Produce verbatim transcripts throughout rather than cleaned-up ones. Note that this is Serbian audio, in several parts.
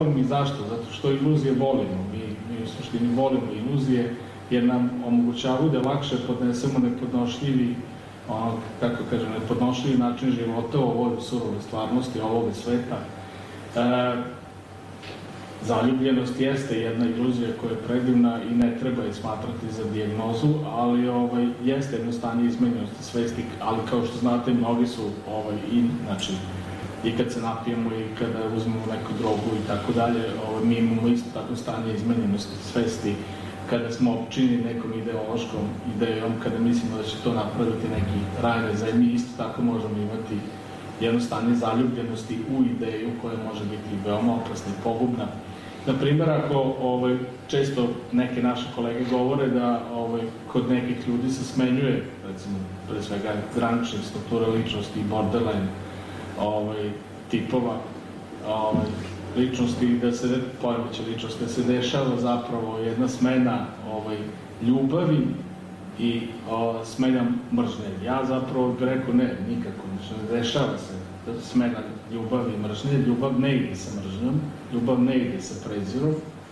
i zašto? Zato što iluzije volimo. Mi u suštini volimo iluzije jer nam omogućavaju da lakše podnesemo nepodnošljivi, kako kažem, nepodnošljivi način života u ovoj surovoj stvarnosti, ovoga sveta. Zaljubljenost jeste jedna iluzija koja je predivna i ne treba je smatrati za dijagnozu, ali jeste jedno stanje izmenjenosti svesti, ali kao što znate, mnogi su i, znači, i kad se napijemo i kada uzmemo neku drogu i tako dalje, mi imamo isto tako stanje izmenjenosti svesti kada smo opčinili nekom ideološkom idejom, kada mislimo da će to napraviti neki raj na zemlji, isto tako možemo imati jedno stanje zaljubljenosti u ideju koja može biti veoma opasna i pogubna. Naprimjer, ako često neke naše kolege govore da kod nekih ljudi se smenjuje, recimo, pre svega graničnih struktura ličnosti i borderline tipova ličnosti, da se, poremeće ličnosti, da se dešava zapravo jedna smena ljubavi i smena mržnje. Ja zapravo bih rekao ne, nikako, ne dešava se smena ljubavi i mržnje. Ljubav ne ide sa mržnjom, ljubav ne ide sa prezirom.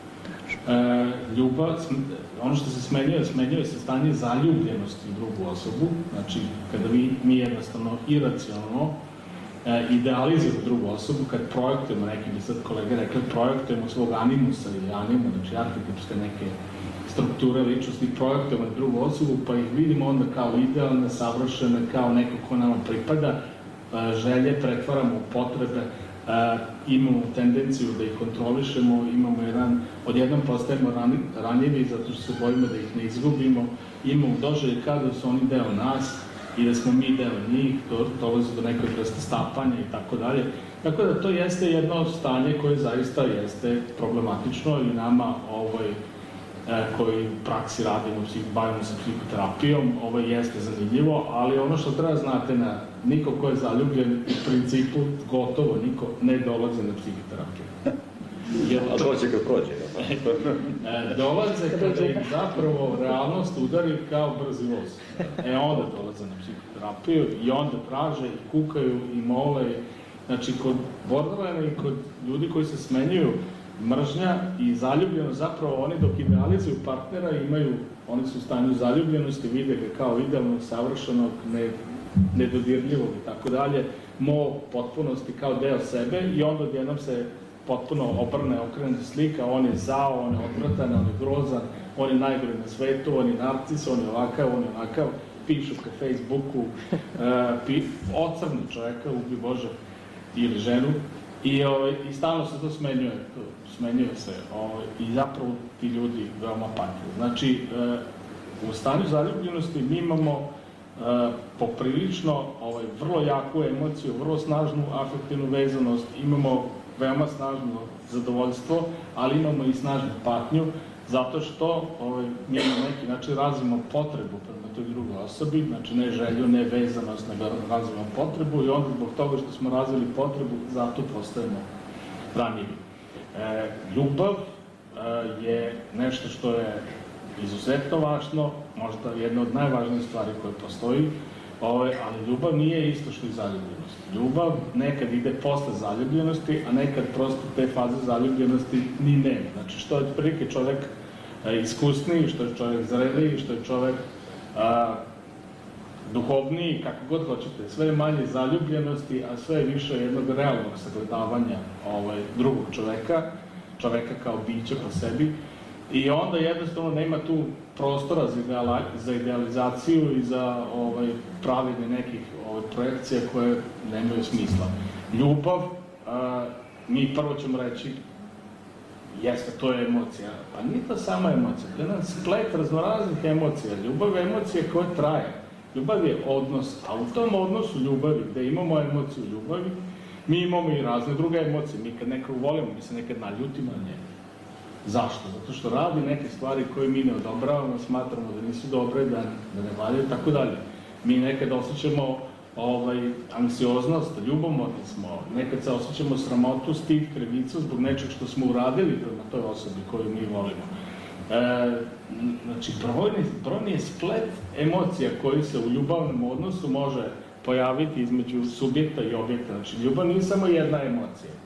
Ljubav, ono što se smenjuje, smenjuje se stanje zaljubljenosti u drugu osobu, znači kada mi jednostavno iracionalno idealizujemo drugu osobu, kad projektujemo, neki bi sad kolega rekli, projektujemo svog animusa ili anima, znači arhetipske neke strukture ličnosti, projektujemo drugu osobu, pa ih vidimo onda kao idealne, savršene, kao neko ko nama pripada, želje pretvaramo u potrebe, imamo tendenciju da ih kontrolišemo, imamo jedan, odjednom postajemo ranjivi zato što se bojimo da ih ne izgubimo, imamo doželje kada su oni deo nas i da smo mi deo njih, dolazi do nekoj vrste stapanja i tako dalje. Tako da to jeste jedno stanje koje zaista jeste problematično i nama koji u praksi radimo, bavimo se psihoterapijom, ovo jeste zanimljivo, ali ono što treba znate, niko ko je zaljubljen u principu, gotovo niko ne dolazi na psihoterapiju. A dođe kad prođe? Dolaze kada ih zapravo realnost udari kao brzi voz. E onda dolaze na psihoterapiju i onda traže i kukaju i mole. Znači, kod borderline i kod ljudi koji se smenjuju, mržnja i zaljubljenost, zapravo oni dok idealizuju partnera imaju, oni su u stanju zaljubljenosti, vide ga kao idealnog, savršenog, nedodirljivog i tako dalje, mo potpunosti kao deo sebe i onda odjednom se potpuno obrne, okrene slika, on je zao, on je odvratan, on je grozan, on je najgori na svetu, on je narcis, on je ovakav, on je onakav, pišu ka Facebooku, ocrni čoveka, ubi Bože, ili ženu, i stalno se to smenjuje, smenjuje se i zapravo ti ljudi veoma pate. Znači, u stanju zaljubljenosti mi imamo poprilično vrlo jaku emociju, vrlo snažnu afektivnu vezanost, imamo veoma snažno zadovoljstvo, ali imamo i snažnu patnju, zato što mi na neki način razvijemo potrebu prema toj drugoj osobi, znači ne želju, ne vezanost, nego razvijemo potrebu i onda zbog toga što smo razvili potrebu, zato postajemo ranjivi. Ljubav je nešto što je izuzetno važno, možda jedna od najvažnijih stvari koje postoji, ali ljubav nije isto što i zaljubljenost. Ljubav nekad ide posle zaljubljenosti, a nekad prosto te faze zaljubljenosti ni nema. Znači, što je otprilike čovek iskusniji, što je čovek zreliji, što je čovek duhovniji, kako god hoćete, sve manje zaljubljenosti, a sve više jednog realnog sagledavanja drugog čoveka, čoveka kao bića po sebi, i onda jednostavno nema tu prostora za idealizaciju i za pravljenje nekih projekcija koje nemaju smisla. Ljubav, mi prvo ćemo reći, jeste, to je emocija, pa nije to sama emocija, to je jedan splet raznoraznih emocija. Ljubav je emocija koja traje. Ljubav je odnos, a u tom odnosu ljubavi, gde imamo emociju ljubavi, mi imamo i razne druge emocije. Mi kad nekog volimo, mi se nekad naljutimo na njega. Zašto? Zato što radi neke stvari koje mi ne odobravamo, smatramo da nisu dobre, da ne valjaju, tako dalje. Mi nekad osjećamo anksioznost, ljubomorni smo, nekad se osjećamo sramotu, stid, krivicu zbog nečeg što smo uradili prema toj osobi koju mi volimo. Znači, brojni je splet emocija koji se u ljubavnom odnosu može pojaviti između subjekta i objekta. Znači, ljubav nije samo jedna emocija.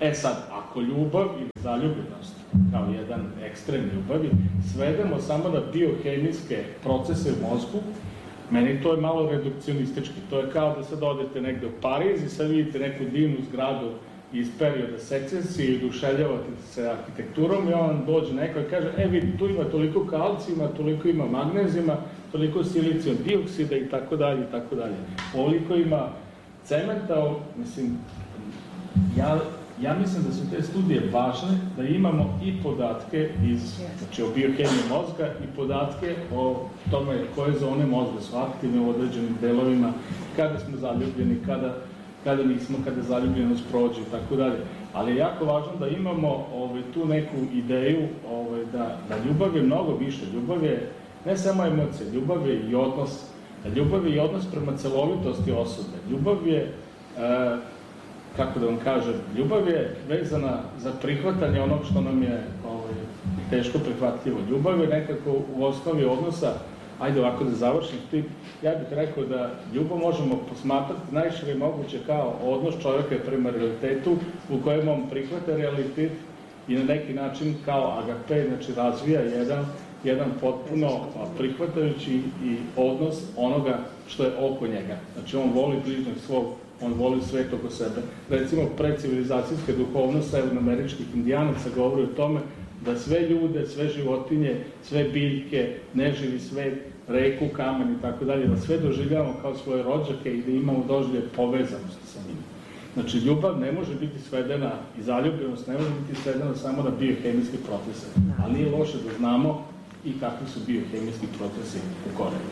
E sad, ako ljubav ili zaljubljenost, kao jedan ekstrem ljubavi, svedemo samo na biohemijske procese u mozgu, meni to je malo redukcionistički. To je kao da sad odete negde u Pariz i sad vidite neku divnu zgradu iz perioda secesije i oduševljavate se arhitekturom i on dođe neko i kaže, e vidi, tu ima toliko kalcijuma, toliko ima magnezijuma, toliko silicijum dioksida i tako dalje i tako dalje. Ovoliko ima cementa, mislim, ja, ja mislim da su te studije važne, da imamo i podatke iz, znači o biohemiji mozga i podatke o tome koje zone mozga su aktivne u određenim delovima, kada smo zaljubljeni, kada kada nismo, kada zaljubljenost prođe i tako dalje. Ali je jako važno da imamo ovaj, tu neku ideju ovaj, da, da ljubav je mnogo više. Ljubav je ne samo emocija, ljubav je i odnos. Ljubav je i odnos prema celovitosti osobe. Ljubav je, e, kako da vam kažem, ljubav je vezana za prihvatanje onog što nam je ovaj, teško prihvatljivo. Ljubav je nekako u osnovi odnosa. Ajde ovako da završim tip, ja bih rekao da ljubav možemo posmatrati najšire moguće kao odnos čovjeka prema realitetu u kojem on prihvata realitet i na neki način kao agape, znači razvija jedan, jedan potpuno prihvatajući i odnos onoga što je oko njega. Znači on voli bližnjeg svog, on voli svet oko sebe. Recimo predcivilizacijska duhovnost severnoameričkih indijanaca govori o tome da sve ljude, sve životinje, sve biljke, neživi svet, reku, kamen i tako dalje, da sve doživljavamo kao svoje rođake i da imamo doživlje povezanosti sa njima. Znači, ljubav ne može biti svedena i zaljubljenost ne može biti svedena samo na biohemijske procese, ali nije loše da znamo i kakvi su biohemijski procesi u korenu.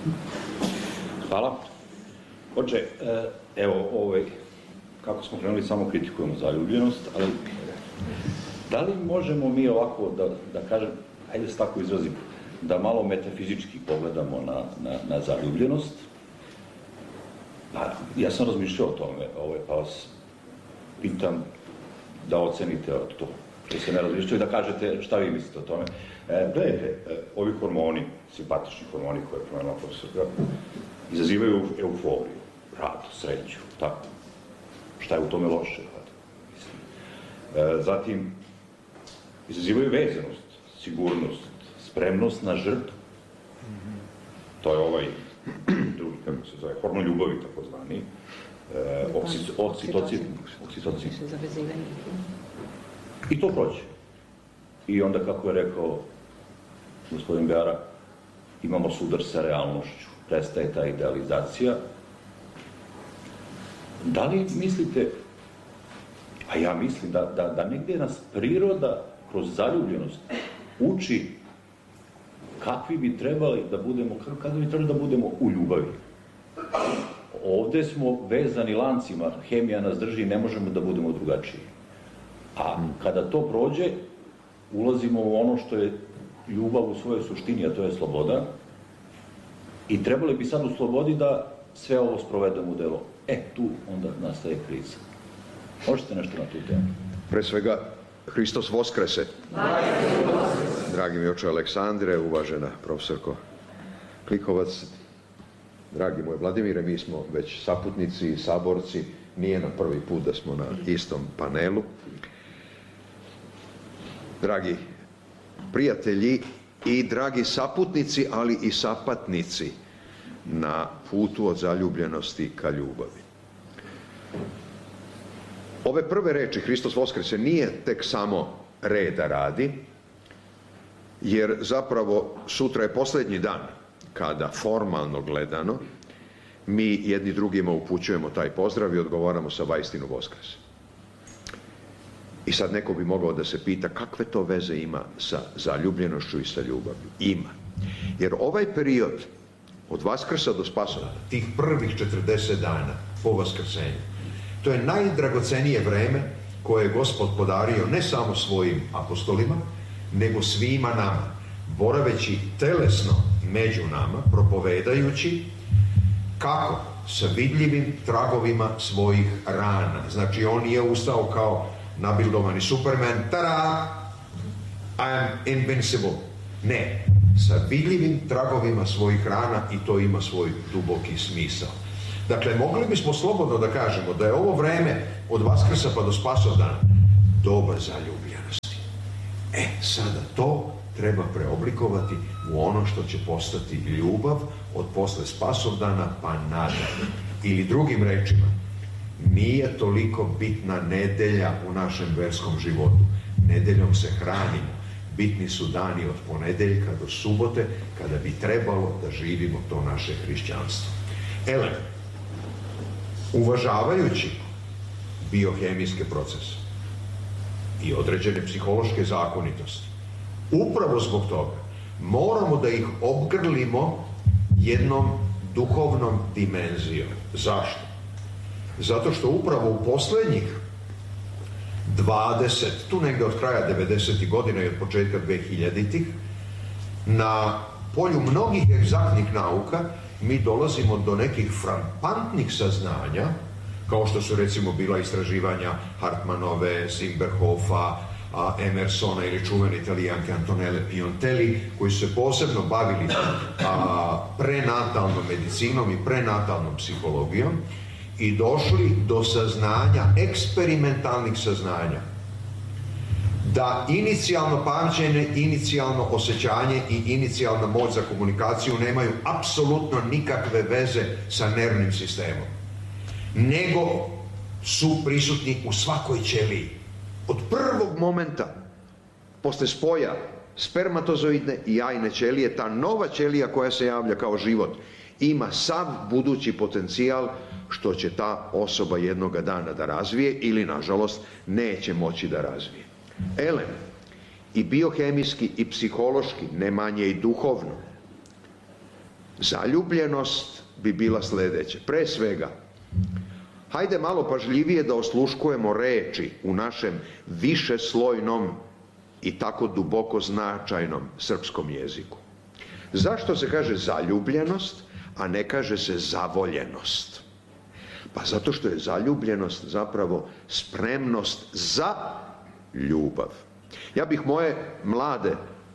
Hvala. Oče, evo, ovaj, kako smo krenuli, samo kritikujemo zaljubljenost, ali da li možemo mi ovako, da, da kažem, hajde se tako izrazim, da malo metafizički pogledamo na, na, na zaljubljenost? Pa, ja sam razmišljao o tome, ovaj, pa vas pitam da ocenite to, što se ne razmišljaju, da kažete šta vi mislite o tome. E, gledajte, e, ovi hormoni, simpatični hormoni koje je promenila profesorka, izazivaju euforiju, radu, sreću, tako. Šta je u tome loše? E, zatim, izazivaju vezanost, sigurnost, spremnost na žrtvu. To je ovaj drugi, kako se zove, hormon ljubavi, tako zvani, e, oksitocin. Oksitocin. I to prođe. I onda, kako je rekao gospodin Beara, imamo sudar sa realnošću. Prestaje ta idealizacija. Da li mislite, a ja mislim da, da, da negdje nas priroda kroz zaljubljenost uči kakvi bi trebali da budemo, kada bi trebali da budemo u ljubavi. Ovde smo vezani lancima, hemija nas drži i ne možemo da budemo drugačiji. A kada to prođe, ulazimo u ono što je ljubav u svojoj suštini, a to je sloboda. I trebali bi sad u slobodi da sve ovo sprovedemo u delo. E, tu onda nastaje kriza. Možete nešto na tu temu? Pre svega, Hristos Voskrese. Dragi mi oče Aleksandre, uvažena profesorko Klikovac, dragi moj Vladimire, mi smo već saputnici i saborci, nije na prvi put da smo na istom panelu. Dragi prijatelji i dragi saputnici, ali i sapatnici na putu od zaljubljenosti ka ljubavi. Ove prve reči Hristos Voskrese nije tek samo reda radi, jer zapravo sutra je posljednji dan kada formalno gledano mi jedni drugima upućujemo taj pozdrav i odgovaramo sa vaistinu Voskres. I sad neko bi mogao da se pita kakve to veze ima sa zaljubljenošću i sa ljubavlju. Ima. Jer ovaj period od Vaskrsa do Spasovanja, tih prvih četrdeset dana po Vaskrsenju, to je najdragocenije vreme koje je Gospod podario ne samo svojim apostolima, nego svima nama, boraveći telesno među nama, propovedajući kako sa vidljivim tragovima svojih rana. Znači, on nije ustao kao nabildovani Superman, tada, I am invincible. Ne, sa vidljivim tragovima svojih rana, i to ima svoj duboki smisao. Dakle, mogli bismo slobodno da kažemo da je ovo vreme od Vaskrsa pa do Spasovdana doba zaljubljenosti. E, sada to treba preoblikovati u ono što će postati ljubav od posle Spasovdana pa nadalje. Ili drugim rečima, nije toliko bitna nedelja u našem verskom životu. Nedeljom se hranimo. Bitni su dani od ponedeljka do subote, kada bi trebalo da živimo to naše hrišćanstvo. Elem, uvažavajući biohemijske procese i određene psihološke zakonitosti, upravo zbog toga moramo da ih obgrlimo jednom duhovnom dimenzijom. Zašto? Zato što upravo u poslednjih dvadeset, tu negde od kraja devedesetih godina i od početka dvehiljaditih, na polju mnogih egzaktnih nauka mi dolazimo do nekih frappantnih saznanja, kao što su recimo bila istraživanja Hartmanove, Zimberhofa, Emersona ili čuvene Italijanke Antonelle Piontelli, koji su se posebno bavili a, prenatalnom medicinom i prenatalnom psihologijom i došli do saznanja, eksperimentalnih saznanja, da inicijalno pamćenje, inicijalno osjećanje i inicijalna moć za komunikaciju nemaju apsolutno nikakve veze sa nervnim sistemom, nego su prisutni u svakoj ćeliji. Od prvog momenta, posle spoja spermatozoidne i jajne ćelije, ta nova ćelija koja se javlja kao život ima sav budući potencijal što će ta osoba jednoga dana da razvije ili, nažalost, neće moći da razvije. Elem, i biohemijski i psihološki, ne manje i duhovno, zaljubljenost bi bila sledeća. Pre svega, hajde malo pažljivije da osluškujemo reči u našem višeslojnom i tako duboko značajnom srpskom jeziku. Zašto se kaže zaljubljenost, a ne kaže se zavoljenost? Pa zato što je zaljubljenost zapravo spremnost za ljubav. Ja bih moje mlade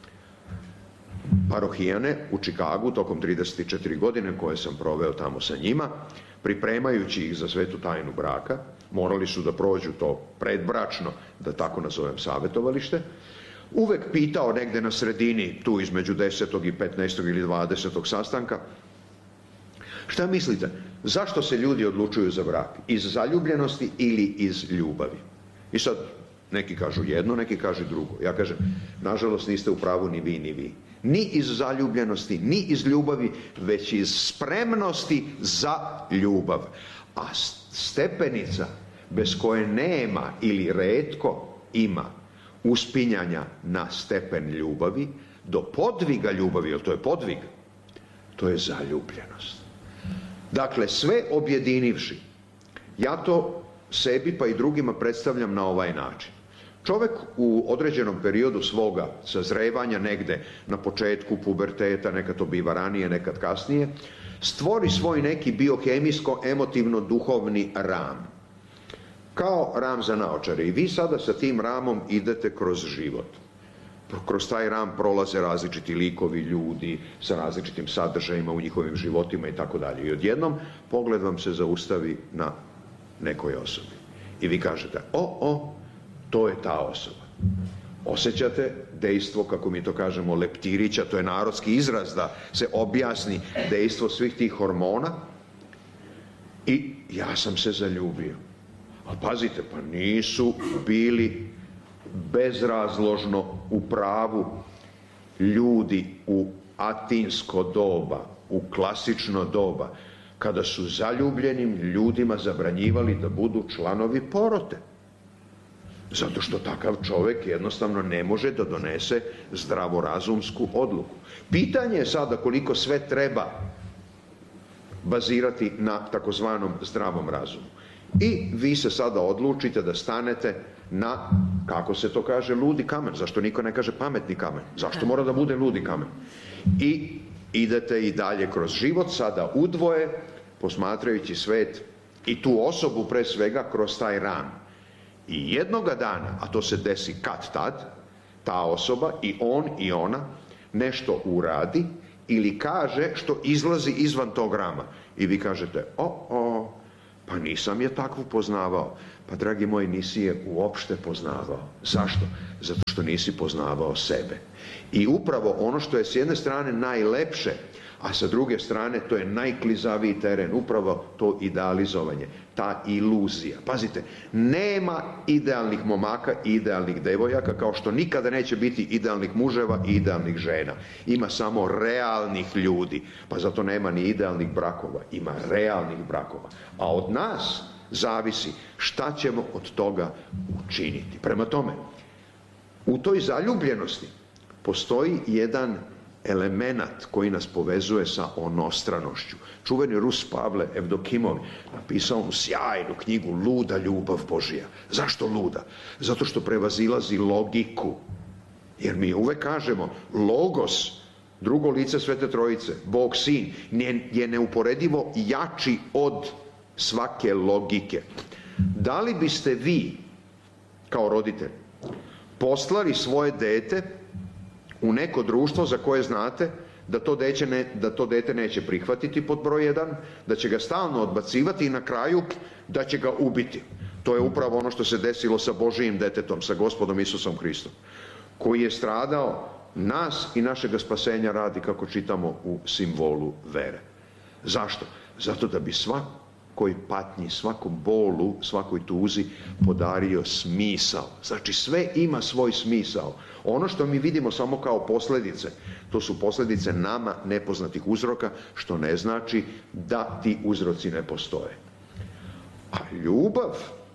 parohijane u Čikagu tokom trideset četiri godine koje sam proveo tamo sa njima, pripremajući ih za svetu tajnu braka, morali su da prođu to predbračno, da tako nazovem, savetovalište, uvek pitao negde na sredini, tu između desetog i petnaestog ili dvadesetog sastanka, šta mislite, zašto se ljudi odlučuju za brak? Iz zaljubljenosti ili iz ljubavi? I sad, neki kažu jedno, neki kažu drugo. Ja kažem, nažalost niste u pravu ni vi, ni vi. Ni iz zaljubljenosti, ni iz ljubavi, već iz spremnosti za ljubav. A stepenica bez koje nema ili retko ima uspinjanja na stepen ljubavi, do podviga ljubavi, jer to je podvig, to je zaljubljenost. Dakle, sve objedinivši, ja to sebi pa i drugima predstavljam na ovaj način. Čovek u određenom periodu svoga sazrevanja, negde na početku puberteta, nekad to biva ranije, nekad kasnije, stvori svoj neki biohemijsko-emotivno-duhovni ram. Kao ram za naočare. I vi sada sa tim ramom idete kroz život. Kroz taj ram prolaze različiti likovi, ljudi sa različitim sadržajima u njihovim životima i tako dalje. I odjednom pogled vam se zaustavi na nekoj osobi. I vi kažete, o, o, to je ta osoba. Osjećate dejstvo, kako mi to kažemo, leptirića, to je narodski izraz da se objasni dejstvo svih tih hormona. I ja sam se zaljubio. Ali pazite, pa nisu bili bezrazložno u pravu ljudi u atinsko doba, u klasično doba, kada su zaljubljenim ljudima zabranjivali da budu članovi porote. Zato što takav čovek jednostavno ne može da donese zdravorazumsku odluku. Pitanje je sada koliko sve treba bazirati na takozvanom zdravom razumu. I vi se sada odlučite da stanete na, kako se to kaže, ludi kamen. Zašto niko ne kaže pametni kamen? Zašto mora da bude ludi kamen? I idete i dalje kroz život, sada udvoje, posmatrajući svet i tu osobu pre svega kroz taj ram. I jednoga dana, a to se desi kad tad, ta osoba i on i ona nešto uradi ili kaže što izlazi izvan tog rama. I vi kažete, o, o, Pa nisam je takvu poznavao. Pa, dragi moji, nisi je uopšte poznavao. Zašto? Zato što nisi poznavao sebe. I upravo ono što je s jedne strane najlepše, a sa druge strane to je najklizaviji teren, upravo to idealizovanje, ta iluzija. Pazite, nema idealnih momaka i idealnih devojaka, kao što nikada neće biti idealnih muževa i idealnih žena. Ima samo realnih ljudi, pa zato nema ni idealnih brakova, ima realnih brakova. A od nas zavisi šta ćemo od toga učiniti. Prema tome, u toj zaljubljenosti postoji jedan elemenat koji nas povezuje sa onostranošću. Čuveni Rus Pavle Evdokimov napisao mu sjajnu knjigu Luda ljubav Božja. Zašto luda? Zato što prevazilazi logiku. Jer mi uvek kažemo, logos, drugo lice Svete Trojice, Bog Sin, je neuporedivo jači od svake logike. Da li biste vi, kao roditelj, poslali svoje dete u neko društvo za koje znate da to, dete ne, da to dete neće prihvatiti pod broj jedan, da će ga stalno odbacivati i na kraju da će ga ubiti? To je upravo ono što se desilo sa Božijim detetom, sa Gospodom Isusom Hristom, koji je stradao nas i našega spasenja radi, kako čitamo u simbolu vere. Zašto? Zato da bi svakoj patnji, svakom bolu, svakoj tuzi podario smisao. Znači, sve ima svoj smisao. Ono što mi vidimo samo kao posljedice, to su posljedice nama nepoznatih uzroka, što ne znači da ti uzroci ne postoje. A ljubav,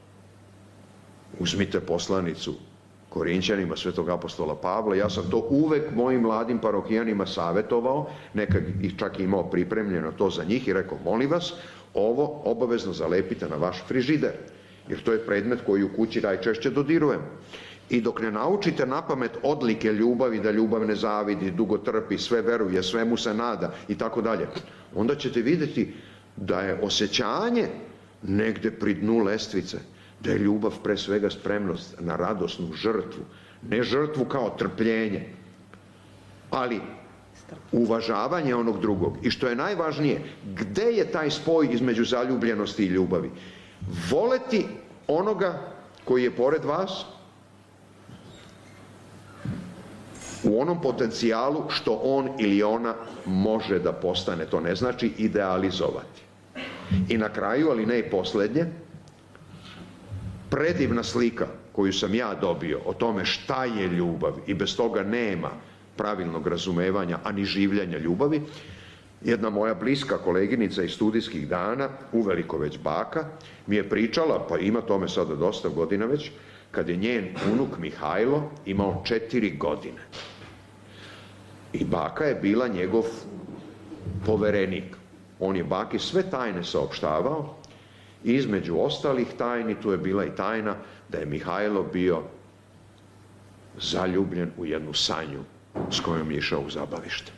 uzmite poslanicu Korinćanima svetog apostola Pavla, ja sam to uvek mojim mladim parohijanima savjetovao, nekad ih čak imao pripremljeno to za njih i rekao, molim vas, ovo obavezno zalepite na vaš frižider, jer to je predmet koji u kući najčešće dodirujemo. I dok ne naučite napamet odlike ljubavi, da ljubav ne zavidi, dugo trpi, sve veruje, svemu se nada i tako dalje, onda ćete vidjeti da je osjećanje negde pri dnu lestvice, da je ljubav pre svega spremnost na radosnu žrtvu, ne žrtvu kao trpljenje, ali uvažavanje onog drugog. I što je najvažnije, gde je taj spoj između zaljubljenosti i ljubavi? Voleti onoga koji je pored vas u onom potencijalu što on ili ona može da postane. To ne znači idealizovati. I na kraju, ali ne i posljednje, predivna slika koju sam ja dobio o tome šta je ljubav, i bez toga nema pravilnog razumevanja, a ni življenja ljubavi, jedna moja bliska koleginica iz studijskih dana, uveliko već baka, mi je pričala, pa ima tome sada dosta godina već, kad je njen unuk Mihajlo imao četiri godine. I baka je bila njegov poverenik. On je baki sve tajne saopštavao i između ostalih tajni tu je bila i tajna da je Mihajlo bio zaljubljen u jednu sanju s kojom je išao u zabavište.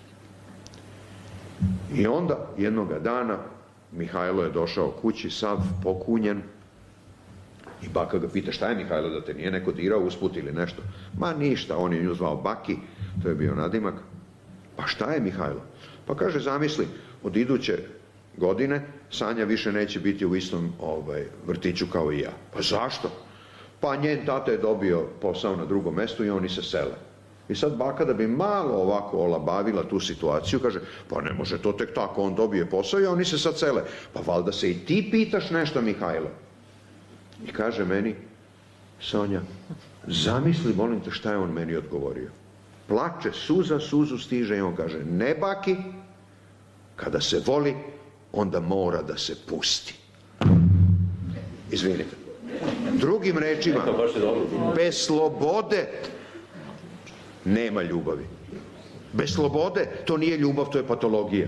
I onda jednoga dana Mihajlo je došao kući sav pokunjen i baka ga pita, šta je Mihajlo, da te nije neko dirao usput ili nešto? Ma ništa, on je nju zvao Baki, to je bio nadimak. Pa šta je Mihajlo? Pa kaže, zamisli, od iduće godine Sanja više neće biti u istom ovaj, vrtiću kao i ja. Pa zašto? Pa njen tata je dobio posao na drugom mjestu i oni se sele. I sad baka, da bi malo ovako olabavila tu situaciju, kaže, pa ne može to tek tako, on dobije posao i oni se sad sele. Pa valjda se i ti pitaš nešto, Mihajlo. I kaže meni, Sonja, zamisli, molim te, šta je on meni odgovorio. Plače, suza, suzu stiže i on kaže, ne Baki, kada se voli, onda mora da se pusti. Izvinite. Drugim rečima, bez slobode nema ljubavi. Bez slobode to nije ljubav, to je patologija.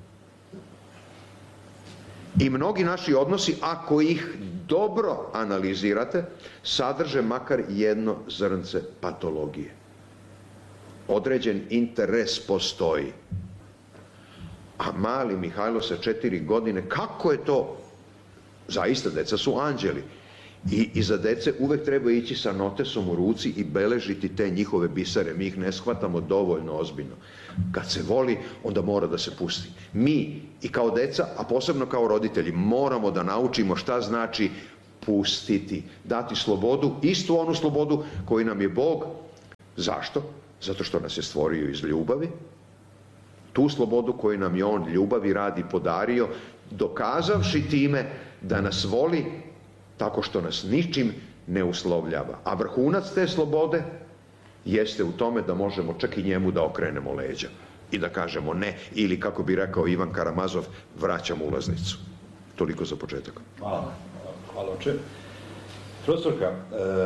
I mnogi naši odnosi, ako ih dobro analizirate, sadrže makar jedno zrnce patologije. Određen interes postoji. A mali Mihajlo sa četiri godine, kako je to? Zaista, deca su anđeli. I iza dece uvek treba ići sa notesom u ruci i beležiti te njihove bisere. Mi ih ne shvatamo dovoljno ozbiljno. Kad se voli, onda mora da se pusti. Mi i kao deca, a posebno kao roditelji, moramo da naučimo šta znači pustiti, dati slobodu, istu onu slobodu koju nam je Bog. Zašto? Zato što nas je stvorio iz ljubavi. Tu slobodu koju nam je On ljubavi radi podario, dokazavši time da nas voli tako što nas ničim ne uslovljava. A vrhunac te slobode jeste u tome da možemo čak i njemu da okrenemo leđa i da kažemo ne, ili kako bi rekao Ivan Karamazov, vraćam ulaznicu. Toliko za početak. Hvala, hvala oče. Profesorka, e,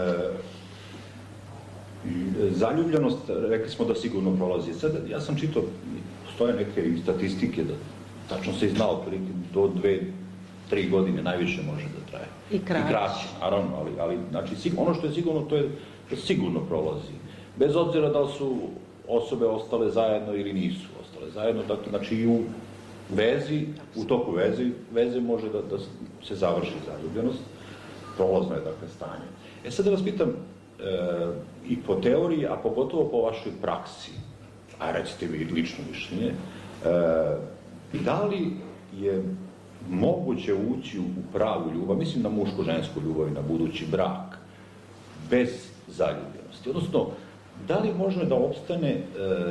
zaljubljenost, rekli smo da sigurno prolazi. Sad, ja sam čitao, postoje neke statistike da tačno se i znao, otprilike do dve, tri godine najviše može da traje. I kraće. I kraće, naravno, ali, ali znači, ono što je sigurno, to je da sigurno prolazi. Bez obzira da li su osobe ostale zajedno ili nisu ostale zajedno, dakle, znači i u vezi, u toku veze, veze može da, da se završi zaljubljenost, prolazno je, dakle, stanje. E sad da vas pitam, e, i po teoriji, a pogotovo po vašoj praksi, a recite vi lično mišljenje, e, da li je moguće ući u pravu ljubav, mislim na muško-žensku ljubav i na budući brak, bez zaljubljenosti? Odnosno, da li može da opstane e,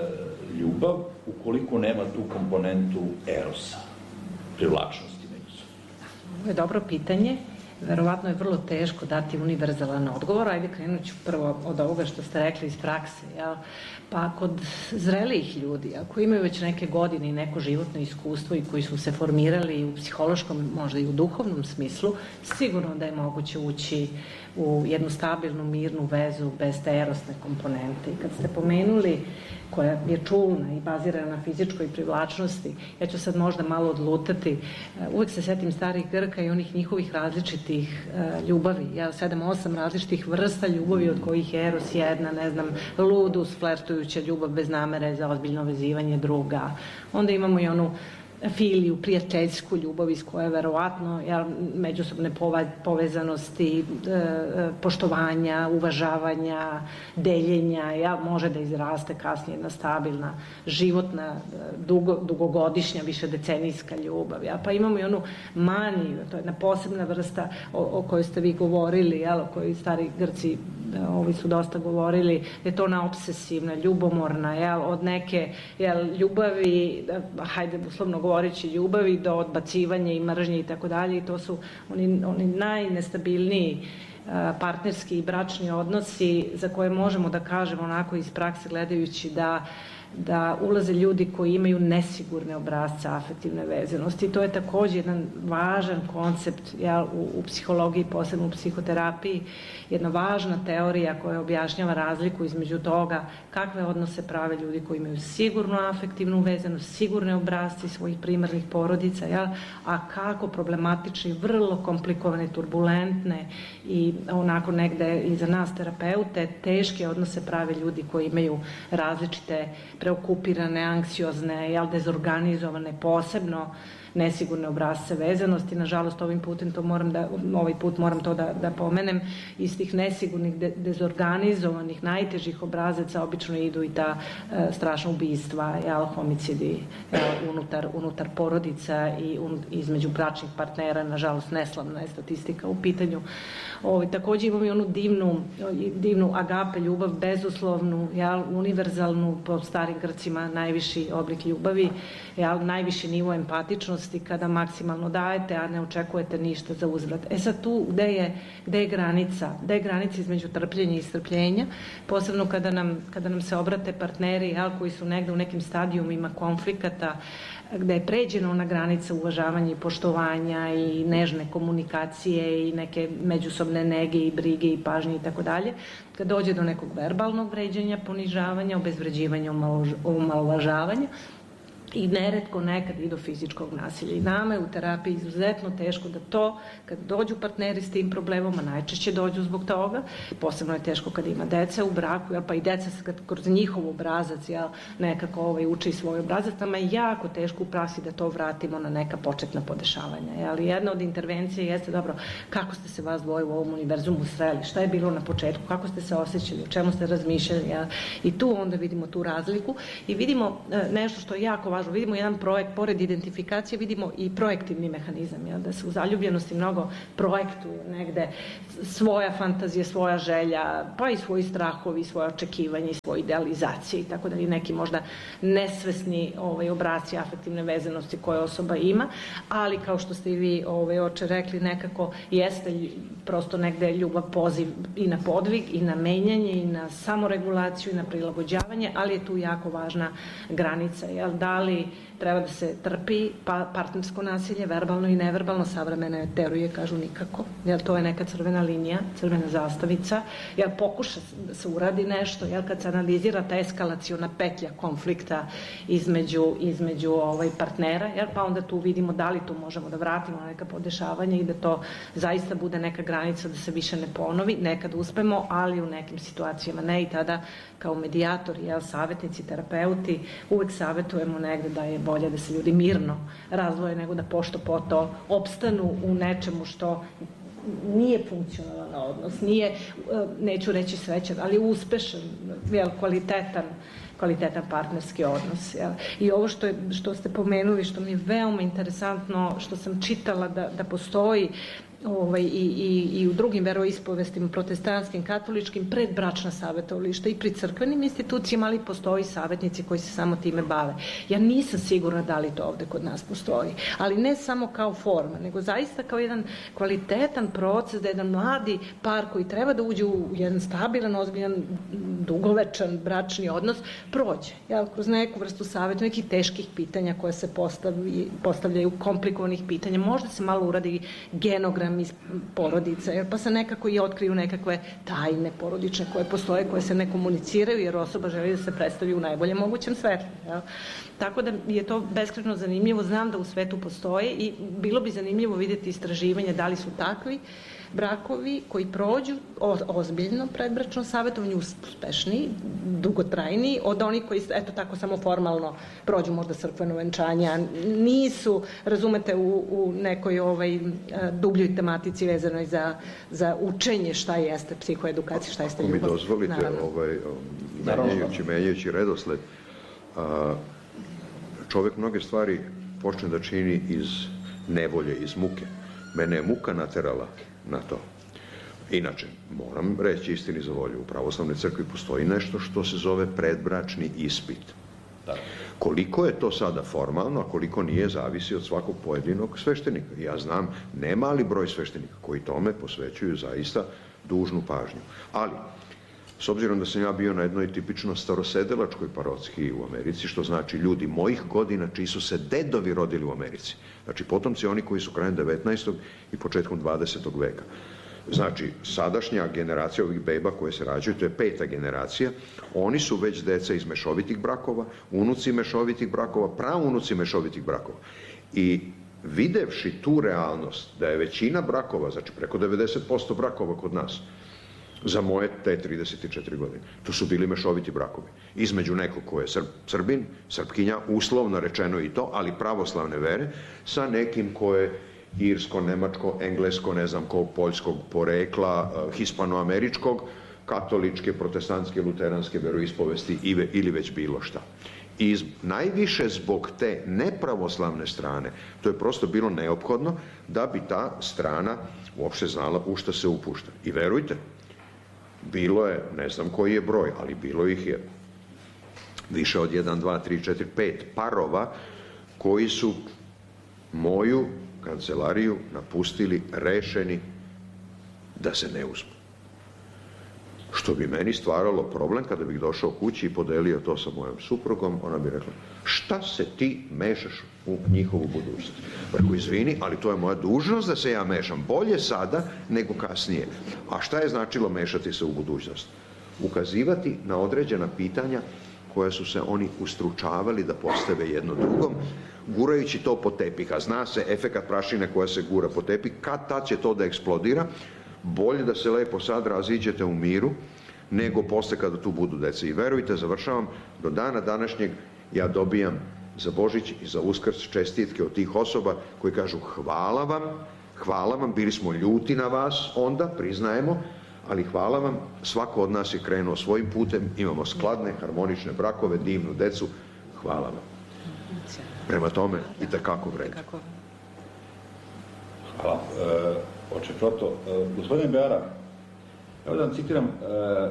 ljubav ukoliko nema tu komponentu erosa, privlačnosti međusobno? Ovo je dobro pitanje. Verovatno je vrlo teško dati univerzalan odgovor. Ajde, krenut ću prvo od ovoga što ste rekli iz prakse. Jel? Pa kod zrelijih ljudi, ako imaju već neke godine i neko životno iskustvo i koji su se formirali u psihološkom, možda i u duhovnom smislu, sigurno da je moguće ući u jednu stabilnu, mirnu vezu bez te erosne komponente. I kad ste pomenuli koja je čulna i bazirana na fizičkoj privlačnosti, ja ću sad možda malo odlutati. Uvek se setim starih Grka i onih njihovih različitih ljubavi. Ja sedam, osam različitih vrsta ljubavi, od kojih je eros jedna, ne znam, ludus, flertujuća ljubav bez namere za ozbiljno vezivanje druga. Onda imamo i onu filiju, prijateljsku ljubav iz koje verovatno ja, međusobne povezanosti, e, poštovanja, uvažavanja, deljenja, ja, može da izraste kasnije jedna stabilna, životna, dugo, dugogodišnja, više decenijska ljubav. Ja. Pa imamo i onu maniju, to je jedna posebna vrsta o, o kojoj ste vi govorili, jel, o kojoj stari Grci ovi su dosta govorili, da je to ona obsesivna, ljubomorna, jel, od neke jel, ljubavi, hajde uslovno govoreći ljubavi, do odbacivanja i mržnje i tako dalje, i to su oni, oni najnestabilniji partnerski i bračni odnosi za koje možemo da kažemo onako iz prakse gledajući da da ulaze ljudi koji imaju nesigurne obrasce afektivne vezanosti. I to je takođe jedan važan koncept ja, u, u psihologiji, posebno u psihoterapiji, jedna važna teorija koja objašnjava razliku između toga kakve odnose prave ljudi koji imaju sigurnu afektivnu vezanost, sigurne obrasce svojih primarnih porodica, ja, a kako problematični, vrlo komplikovane, turbulentne i onako negde i za nas terapeute teške odnose prave ljudi koji imaju različite preokupirane, anksiozne, jel, dezorganizovane, posebno nesigurne obrasce vezanosti. Nažalost, ovim putem to moram da, ovaj put moram to da, da pomenem, iz tih nesigurnih, de, dezorganizovanih, najtežih obrazaca obično idu i ta e, strašna ubistva, jel, homicidi jel, unutar, unutar porodica i un, između bračnih partnera. Nažalost, neslavna je statistika u pitanju. Ovaj, takođe imamo i onu divnu, divnu agape ljubav, bezuslovnu, jel, univerzalnu, po starim Grcima najviši oblik ljubavi, jel, najviši nivo empatičnosti, kada maksimalno dajete, a ne očekujete ništa za uzvrat. E sad tu, gde je, gde je granica? Gde je granica između trpljenja i strpljenja? Posebno kada nam, kada nam se obrate partneri, jel, koji su negde u nekim stadijumima konflikata, gde je pređena ona granica uvažavanja i poštovanja i nežne komunikacije i neke međusobne nege i brige i pažnje i tako dalje, kad dođe do nekog verbalnog vređanja, ponižavanja, obezvređivanja, omalovažavanja, i neretko nekad i do fizičkog nasilja. I nama je u terapiji izuzetno teško da to, kad dođu partneri s tim problemom, a najčešće dođu zbog toga, posebno je teško kad ima deca u braku, jel, pa i deca se kad kroz njihov obrazac, jel, nekako ovaj, uče i svoj obrazac, nama je jako teško u praksi da to vratimo na neka početna podešavanja. Jel. Jedna od intervencija jeste, dobro, kako ste se vas dvoje u ovom univerzumu sreli, šta je bilo na početku, kako ste se osjećali, o čemu ste razmišljali, jel. I tu onda vidimo tu razliku i vidimo e, nešto što je jako važno. Vidimo jedan projekt, pored identifikacije, vidimo i projektivni mehanizam, jel, da se u zaljubljenosti mnogo projektuju negde svoja fantazija, svoja želja, pa i svoji strahovi, svoje očekivanje, svoje idealizacije i tako da i neki možda nesvesni ovaj, obraci afektivne vezanosti koje osoba ima, ali kao što ste i vi ovaj, oče rekli, nekako jeste prosto negde ljubav poziv i na podvig, i na menjanje, i na samoregulaciju, i na prilagođavanje, ali je tu jako važna granica, jel, da li treba da se trpi pa partnersko nasilje, verbalno i neverbalno, savremene teorije kažu nikako, jer to je neka crvena linija, crvena zastavica, jer pokuša da se uradi nešto, jer kad se analizira ta eskalaciona petlja konflikta između, između ovaj, partnera, jer pa onda tu vidimo da li tu možemo da vratimo neka podešavanja i da to zaista bude neka granica da se više ne ponovi, nekad uspemo, ali u nekim situacijama ne i tada kao medijatori, jel, savjetnici, terapeuti, uvek savjetujemo negde da je bolje da se ljudi mirno razdvoje nego da pošto po to opstanu u nečemu što nije funkcionalan odnos, nije, neću reći srećan, ali uspešan, jel, kvalitetan, kvalitetan partnerski odnos. Jel. I ovo što, je, što ste pomenuli, što mi je veoma interesantno, što sam čitala da, da postoji Ovaj, i, i, i u drugim veroispovestima, protestantskim, katoličkim, predbračna savjetovališta i pri crkvenim institucijama, ali postoji savjetnici koji se samo time bave. Ja nisam sigurna da li to ovde kod nas postoji, ali ne samo kao forma, nego zaista kao jedan kvalitetan proces da jedan mladi par koji treba da uđe u jedan stabilan, ozbiljan, dugovečan bračni odnos, prođe. Ja, kroz neku vrstu savjeta, nekih teških pitanja koje se postavljaju, postavljaju komplikovanih pitanja, možda se malo uradi genogram iz porodica, jer pa se nekako i otkriju nekakve tajne porodične koje postoje, koje se ne komuniciraju, jer osoba želi da se predstavi u najboljem mogućem svetlu. Jel? Tako da je to beskrajno zanimljivo. Znam da u svetu postoje i bilo bi zanimljivo vidjeti istraživanje da li su takvi brakovi koji prođu ozbiljno predbračno savjetovanje uspešniji, dugotrajniji od onih koji, eto tako, samo formalno prođu možda crkveno venčanja, nisu, razumete, u, u nekoj ovaj, dubljoj tematici vezanoj za, za učenje šta jeste psihoedukacija, šta jeste ljubav. Ako mi dozvolite, ovaj, menjajući, menjajući redosled, a, čovjek mnoge stvari počne da čini iz nevolje, iz muke. Mene je muka naterala na to. Inače, moram reći istini za volju, u pravoslavnoj crkvi postoji nešto što se zove predbračni ispit. Da. Koliko je to sada formalno, a koliko nije, zavisi od svakog pojedinog sveštenika. Ja znam nemali broj sveštenika koji tome posvećuju zaista dužnu pažnju. Ali, s obzirom da sam ja bio na jednoj tipično starosedelačkoj parohiji u Americi, što znači ljudi mojih godina čiji su se dedovi rodili u Americi. Znači potomci oni koji su krajem devetnaestog i početkom dvadesetog veka. Znači, sadašnja generacija ovih beba koje se rađaju, to je peta generacija, oni su već deca iz mešovitih brakova, unuci mešovitih brakova, praunuci mešovitih brakova. I videvši tu realnost da je većina brakova, znači preko devedeset posto brakova kod nas, za moje te trideset četiri godine. To su bili mešoviti brakovi. Između nekog ko je Srb, Srbin, Srpkinja, uslovno rečeno i to, ali pravoslavne vere, sa nekim ko je irsko, nemačko, englesko, ne znam ko, poljskog porekla, hispanoameričkog, katoličke, protestantske, luteranske veroispovesti ili već bilo šta. I najviše zbog te nepravoslavne strane, to je prosto bilo neophodno da bi ta strana uopšte znala u šta se upušta. I verujte, bilo je, ne znam koji je broj, ali bilo ih je više od jedan, dva, tri, četiri, pet parova koji su moju kancelariju napustili rešeni da se ne uzmu. Što bi meni stvaralo problem kada bih došao kući i podelio to sa mojom suprugom, ona bi rekla, šta se ti mešaš u njihovu budućnost? Rekao, izvini, ali to je moja dužnost da se ja mešam. Bolje sada nego kasnije. A šta je značilo mešati se u budućnost? Ukazivati na određena pitanja koje su se oni ustručavali da postave jedno drugom, gurajući to po tepih, a zna se efekat prašine koja se gura po tepih, kad tad će to da eksplodira, bolje da se lepo sad raziđete u miru, nego posle kada tu budu deca. I verujte, završavam, do dana današnjeg ja dobijam za Božić i za Uskrs čestitke od tih osoba koji kažu hvala vam, hvala vam, bili smo ljuti na vas, onda priznajemo, ali hvala vam, svako od nas je krenuo svojim putem, imamo skladne, harmonične brakove, divnu decu, hvala vam. Prema tome, i tekako vredi. Hvala. E, oče Proto, e, gospodine Beara, evo da vam citiram e,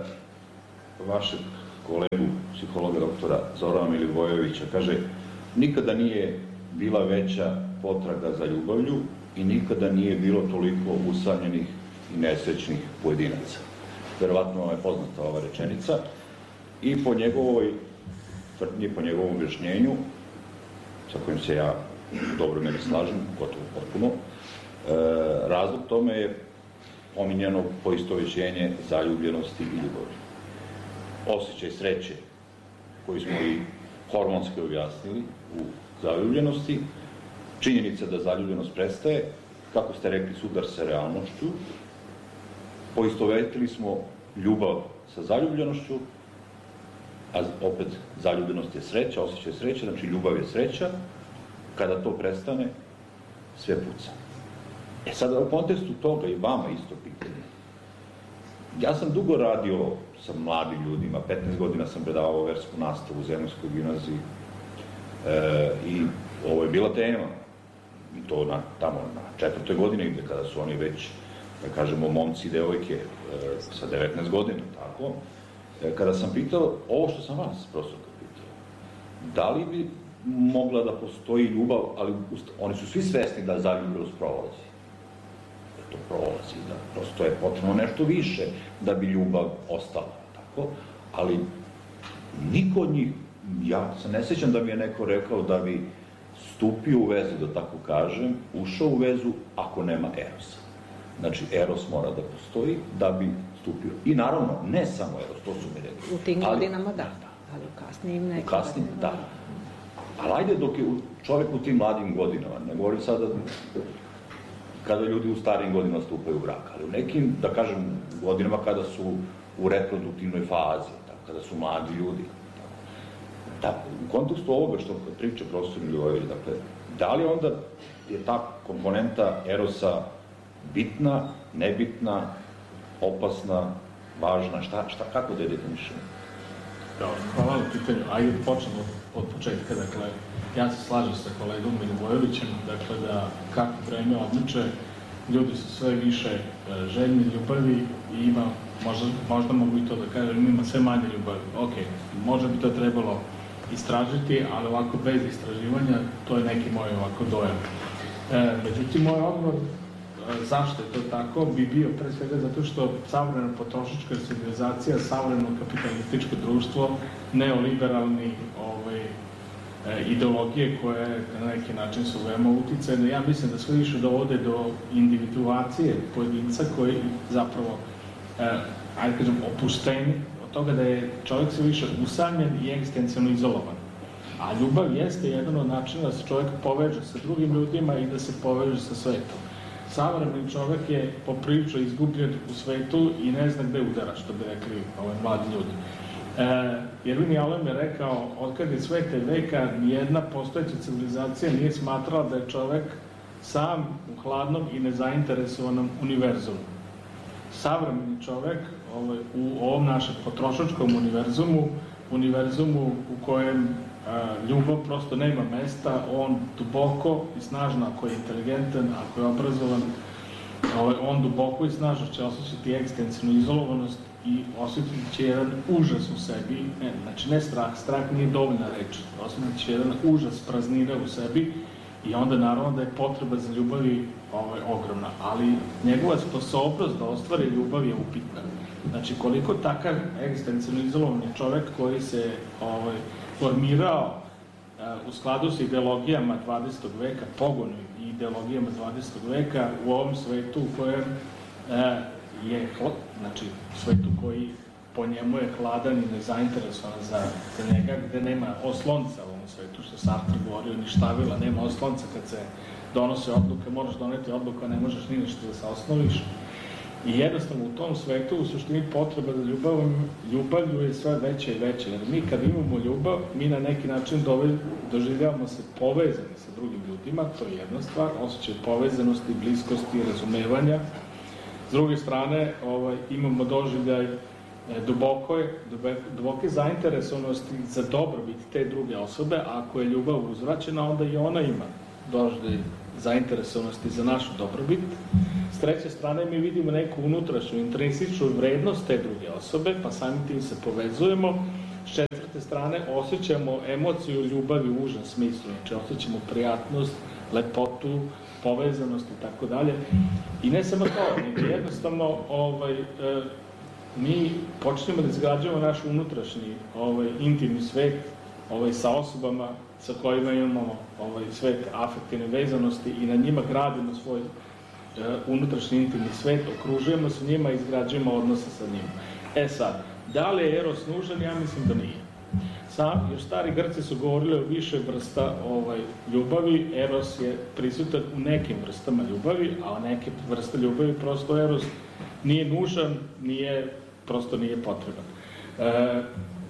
vašeg kolegu, psihologa doktora Zorana Milivojevića, kaže, nikada nije bila veća potraga za ljubavlju i nikada nije bilo toliko usamljenih i nesrećnih pojedinaca. Verovatno vam je poznata ova rečenica i po njegovoj tvrdnji, po njegovom objašnjenju, sa kojim se ja u dobroj meri slažem, gotovo potpuno, e, razlog tome je pominjeno poistovećenje zaljubljenosti i ljubavi. Osjećaj sreće, koji smo i hormonski objasnili u zaljubljenosti, činjenica da zaljubljenost prestaje, kako ste rekli, sudar sa realnošću, poistovetili smo ljubav sa zaljubljenošću, a opet zaljubljenost je sreća, osjećaj sreće, znači ljubav je sreća, kada to prestane, sve puca. E sada, u kontekstu toga i vama isto pitanje. Ja sam dugo radio sa mladim ljudima, petnaest godina sam predavao versku nastavu u Zemunskoj gimnaziji e, i ovo je bila tema, i to na, tamo na četvrtoj godini, gde kada su oni već, da kažemo, momci i devojke e, sa devetnaest godina, tako, e, kada sam pitao, ovo što sam vas, profesorka, pitao, da li bi mogla da postoji ljubav, ali oni su svi svesni da zaljubljenost prolazi. To prolazi, da prosto je potrebno nešto više da bi ljubav ostala, tako, ali niko od njih, ja se ne sjećam da mi je neko rekao da bi stupio u vezu, da tako kažem, ušao u vezu ako nema erosa. Znači, eros mora da postoji da bi stupio. I naravno, ne samo eros, to su mi rekli. U tim godinama da, ali u kasnijim nekada. U kasnijim, da. Ali ajde dok je čovjek u tim mladim godinama, ne govorim sada kada ljudi u starijim godinama stupaju u brak, ali u nekim, da kažem, godinama kada su u reproduktivnoj fazi, tako, kada su mladi ljudi. Tako. Da, u kontekstu ovoga što priča profesor Milivojević, dakle, da li onda je ta komponenta erosa bitna, nebitna, opasna, važna, šta, šta, kako da je definišemo? Hvala na pitanju. Ajde da počnemo od početka. Dakle, ja se slažem sa kolegom Milivojevićem, dakle, da kako vreme odmiče, ljudi su sve više željni ljubavi i ima, možda, možda mogu i to da kažem, ima sve manje ljubavi. Ok, možda bi to trebalo istražiti, ali ovako bez istraživanja, to je neki moj ovako dojam. E, međutim, moj odgovor zašto je to tako bi bio pre svega zato što savremena potrošačka civilizacija, savremeno kapitalističko društvo, neoliberalni ovaj, ideologije koje na neki način su veoma uticajne, ja mislim da sve više dovode do individuacije pojedinca koji zapravo, ajde kažem, opušteni od toga da je čovjek sve više usamljen i egzistencijalno izolovan. A ljubav jeste jedan od načina da se čovjek poveže sa drugim ljudima i da se poveže sa svetom. Savremeni čovjek je poprilično izgubljen u svetu i ne zna gde udara, što bi rekli ovaj, mladi ljudi. E, Irvin Yalom je rekao, otkad je sveta i veka, nijedna postojeća civilizacija nije smatrala da je čovjek sam u hladnom i nezainteresovanom univerzumu. Savremeni čovjek ovaj, u ovom našem potrošačkom univerzumu, univerzumu u kojem ljubav prosto nema mesta, on duboko i snažno, ako je inteligentan, ako je obrazovan, on duboko i snažno će osjećati egzistencijalnu izolovanost i osjetiti će jedan užas u sebi, ne, znači ne strah, strah nije dovoljna reč, osjetit će jedan užas praznine u sebi i onda naravno da je potreba za ljubavi ovaj, ogromna, ali njegova sposobnost da ostvari ljubav je upitna. Znači koliko takav egzistencijalno izolovan je čovjek koji se ovaj, formirao u skladu sa ideologijama dvadesetog veka, pogonu i ideologijama dvadesetog veka u ovom svetu u kojem je, znači svetu koji po njemu je hladan i nezainteresovan za, za njega, gde nema oslonca u ovom svetu, što Sartre govorio, ni štavila, nema oslonca kad se donose odluke, moraš doneti odluku, a ne možeš ni nešto da se osnoviš. I jednostavno u tom svetu u suštini potreba za ljubavom, ljubavlju je sve veća i veća. Jer mi kad imamo ljubav, mi na neki način doživljavamo se povezani sa drugim ljudima, to je jedna stvar, osjećaj povezanosti, bliskosti, razumevanja. S druge strane, ovaj, imamo doživljaj duboke, duboke zainteresovanosti za dobrobit te druge osobe, a ako je ljubav uzvraćena, onda i ona ima doživljaj zainteresovanosti za našu dobrobit. S treće strane mi vidimo neku unutrašnju, intrinsičnu vrednost te druge osobe, pa samim tim se povezujemo. S četvrte strane osjećamo emociju ljubavi u užem smislu, znači osjećamo prijatnost, lepotu, povezanost i tako dalje. I ne samo to, nego jednostavno ovaj, e, mi počnemo da izgrađujemo naš unutrašnji ovaj, intimni svet ovaj, sa osobama sa kojima imamo ovaj, svet afektivne vezanosti i na njima gradimo svoj uh, unutrašnji intimni svet, okružujemo se njima i izgrađujemo odnose sa njima. E sad, da li je eros nužan? Ja mislim da nije. Sam, jer stari Grci su govorili o više vrsta ovaj, ljubavi, eros je prisutan u nekim vrstama ljubavi, a neke vrste ljubavi prosto eros nije nužan, nije, prosto nije potreban. E,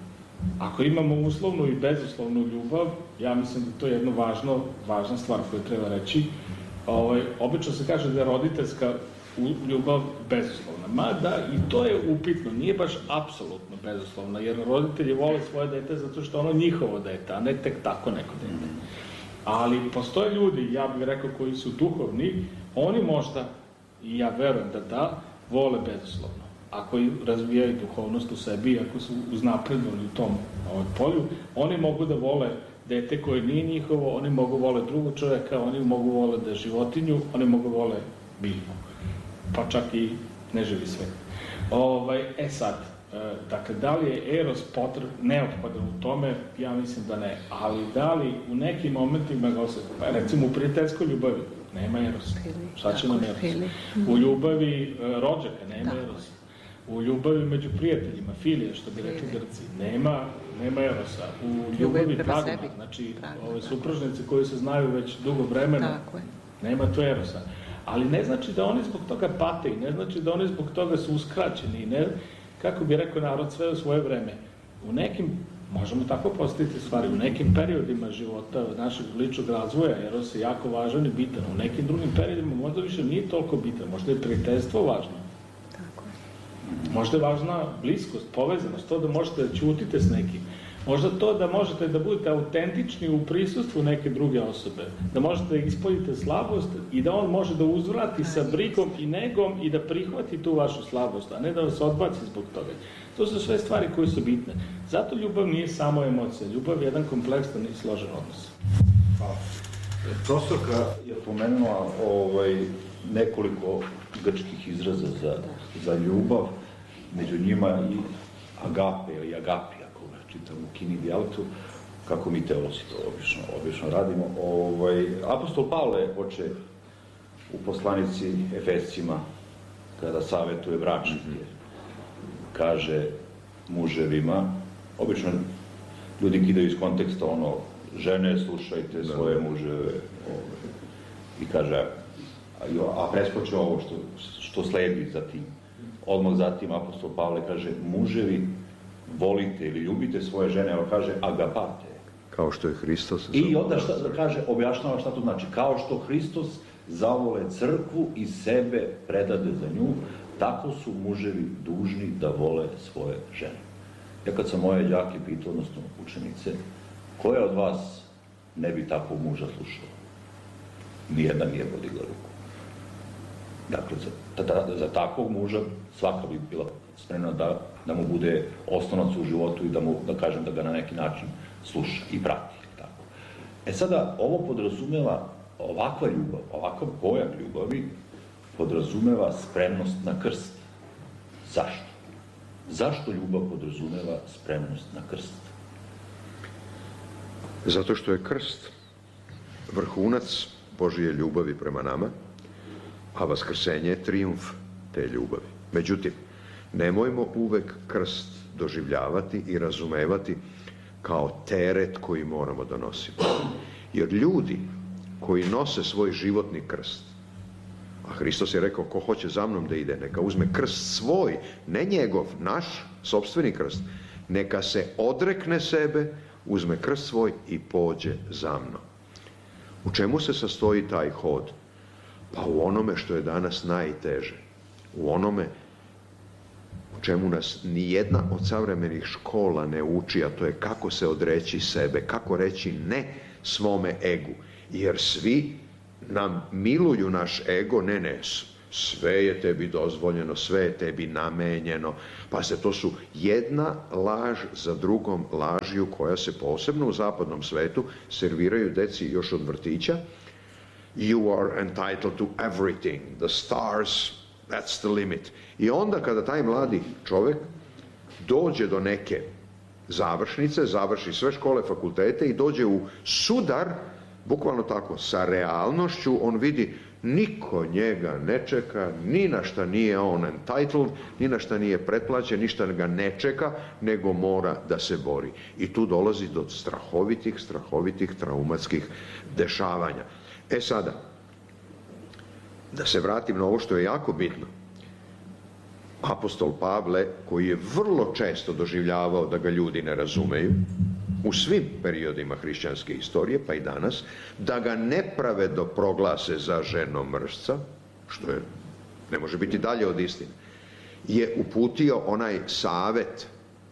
Ako imamo uslovnu i bezuslovnu ljubav, ja mislim da to je jedna važno, važna stvar koju treba reći. Ovaj, obično se kaže da je roditeljska ljubav bezuslovna. Mada i to je upitno, nije baš apsolutno bezuslovna, jer roditelji vole svoje dete zato što ono njihovo dete, a ne tek tako neko dete. Ali postoje ljudi, ja bih rekao, koji su duhovni, oni možda, i ja verujem da da, vole bezuslovno. Ako razvijaju duhovnost u sebi, ako su uznapredovani u tom ovaj, polju, oni mogu da vole dete koje nije njihovo, oni mogu vole drugog čovjeka, oni mogu vole da životinju, oni mogu vole biljku, pa čak i neživi svet. Ovaj, e sad, dakle, da li je eros potreb, neophodan u tome? Ja mislim da ne, ali da li u nekim momentima ga osjeća, pa recimo u prijateljskoj ljubavi nema erosa, šta će nam eros? U ljubavi rođaka nema erosa. U ljubavi među prijateljima, filije, što bi rekli Grci, nema, nema erosa. U ljubavi pragma, znači ove supružnice koji se znaju već dugo vremena, nema to erosa. Ali ne znači da oni zbog toga pate i ne znači da oni zbog toga su uskraćeni. Ne, kako bi rekao narod, sve u svoje vreme. U nekim, možemo tako postaviti stvari, u nekim periodima života našeg ličnog razvoja eros je jako važan i bitan. U nekim drugim periodima možda više nije toliko bitan, možda je prijateljstvo važno. Možda je važna bliskost, povezanost, to da možete da ćutite s nekim. Možda to da možete da budete autentični u prisustvu neke druge osobe, da možete da ispoljite slabost i da on može da uzvrati sa brigom i negom i da prihvati tu vašu slabost, a ne da vas odbaci zbog toga. To su sve stvari koje su bitne. Zato ljubav nije samo emocija, ljubav je jedan kompleksan i složen odnos. Hvala. Profesorka je pomenula ovaj, nekoliko grčkih izraza za, za ljubav, među njima i agape ili agapi, ako ga čitam u kini dijalektu, kako mi teolozi to obično, obično radimo. Ovaj, apostol Pavle hoće u poslanici Efescima, kada savjetuje bračnike, kaže muževima, obično ljudi kidaju iz konteksta ono, žene, slušajte svoje muževe, ovaj, i kaže, a preskoče ovo što, što sledi za tim. Odmah zatim apostol Pavle kaže, muževi, volite ili ljubite svoje žene, ali kaže, agapate. Kao što je Hristos. I onda šta, kaže, objašnjava šta to znači. Kao što Hristos zavole crkvu i sebe predade za nju, tako su muževi dužni da vole svoje žene. Ja kad sam moje đake pitao, odnosno učenice, koja od vas ne bi takvog muža slušala? Nijedna nije podigla ruku. Dakle, za, za, za takvog muža svaka bi bila spremna da, da mu bude osnovac u životu i da mu, da kažem, da ga na neki način sluša i prati. Tako. E sada, ovo podrazumeva, ovakva ljubav, ovakav pojam ljubavi, podrazumeva spremnost na krst. Zašto? Zašto ljubav podrazumeva spremnost na krst? Zato što je krst vrhunac Božije ljubavi prema nama, a vaskrsenje je trijumf te ljubavi. Međutim, Nemojmo uvek krst doživljavati i razumevati kao teret koji moramo da nosimo. Jer ljudi koji nose svoj životni krst, a Hristos je rekao, ko hoće za mnom da ide, neka uzme krst svoj, ne njegov, naš, sopstveni krst, neka se odrekne sebe, uzme krst svoj i pođe za mnom. U čemu se sastoji taj hod? Pa u onome što je danas najteže. U onome u čemu nas ni jedna od savremenih škola ne uči, a to je kako se odreći sebe, kako reći ne svome egu. Jer svi nam miluju naš ego, ne, ne, sve je tebi dozvoljeno, sve je tebi namenjeno. Pa se to su jedna laž za drugom lažju koja se posebno u zapadnom svetu serviraju deci još od vrtića. You are entitled to everything, the stars, that's the limit. I onda kada taj mladi čovjek dođe do neke završnice, završi sve škole, fakultete i dođe u sudar, bukvalno tako, sa realnošću, on vidi niko njega ne čeka, ni na šta nije on entitled, ni na šta nije pretplaćen, ništa ga ne čeka, nego mora da se bori. I tu dolazi do strahovitih, strahovitih traumatskih dešavanja. E sada, da se vratim na ovo što je jako bitno. Apostol Pavle, koji je vrlo često doživljavao da ga ljudi ne razumeju, u svim periodima hrišćanske istorije, pa i danas, da ga nepravedno proglase za ženomržca, što je, ne može biti dalje od istine, je uputio onaj savet: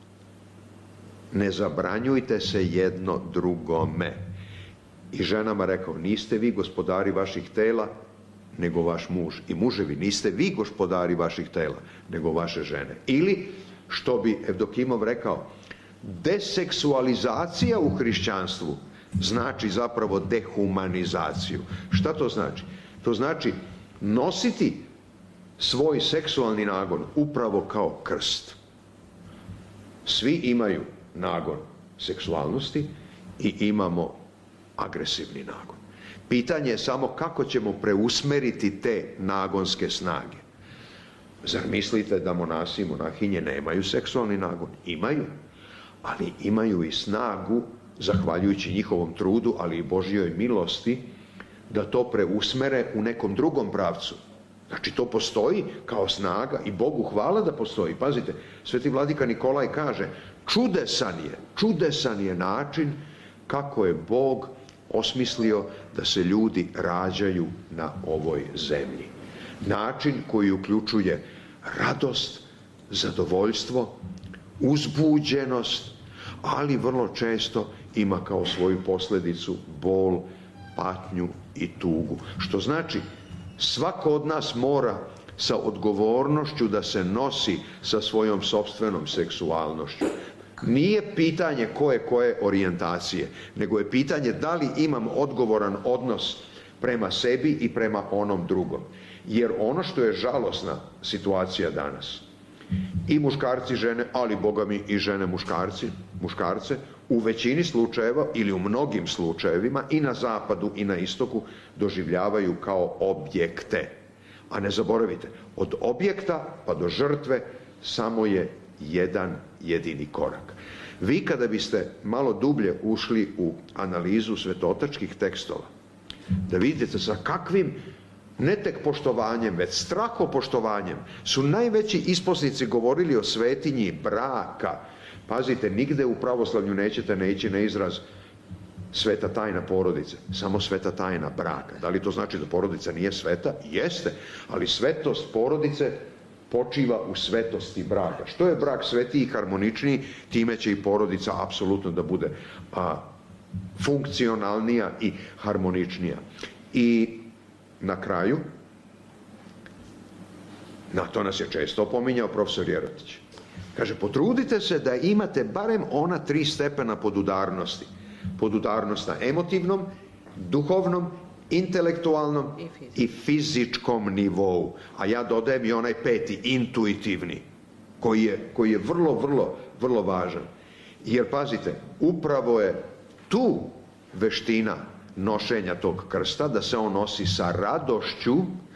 ne zabranjujte se jedno drugome. I ženama rekao, niste vi gospodari vaših tela, nego vaš muž. I muževi, niste vi gospodari vaših tela, nego vaše žene. Ili, što bi Evdokimov rekao, deseksualizacija u hrišćanstvu znači zapravo dehumanizaciju. Šta to znači? To znači nositi svoj seksualni nagon upravo kao krst. Svi imaju nagon seksualnosti i imamo agresivni nagon. Pitanje je samo kako ćemo preusmeriti te nagonske snage. Zar mislite da monasi i monahinje nemaju seksualni nagon? Imaju, ali imaju i snagu, zahvaljujući njihovom trudu, ali i Božjoj milosti, da to preusmere u nekom drugom pravcu. Znači, to postoji kao snaga i Bogu hvala da postoji. Pazite, sveti vladika Nikolaj kaže, čudesan je, čudesan je način kako je Bog osmislio da se ljudi rađaju na ovoj zemlji. Način koji uključuje radost, zadovoljstvo, uzbuđenost, ali vrlo često ima kao svoju posljedicu bol, patnju i tugu. Što znači, svako od nas mora sa odgovornošću da se nosi sa svojom sopstvenom seksualnošću. Nije pitanje koje koje orijentacije, nego je pitanje da li imam odgovoran odnos prema sebi i prema onom drugom. Jer ono što je žalosna situacija danas, i muškarci, žene, ali Boga mi i žene muškarci, muškarce, u većini slučajeva ili u mnogim slučajevima i na zapadu i na istoku doživljavaju kao objekte. A ne zaboravite, od objekta pa do žrtve samo je jedan jedini korak. Vi kada biste malo dublje ušli u analizu svetotačkih tekstova, da vidite sa kakvim ne tek poštovanjem, već strahopoštovanjem su najveći isposnici govorili o svetinji braka. Pazite, nigde u pravoslavlju nećete naići na izraz sveta tajna porodice, samo sveta tajna braka. Da li to znači da porodica nije sveta? Jeste, ali svetost porodice počiva u svetosti braka. Što je brak svetiji i harmoničniji, time će i porodica apsolutno da bude a, funkcionalnija i harmoničnija. I na kraju, na to nas je često opominjao profesor Jerotić. Kaže, potrudite se da imate barem ona tri stepena podudarnosti. Podudarnost na emotivnom, duhovnom, intelektualnom i fizičkom nivou. A ja dodajem i onaj peti, intuitivni, koji je, koji je vrlo, vrlo, vrlo važan. Jer, pazite, upravo je tu veština nošenja tog krsta, da se on nosi sa radošću,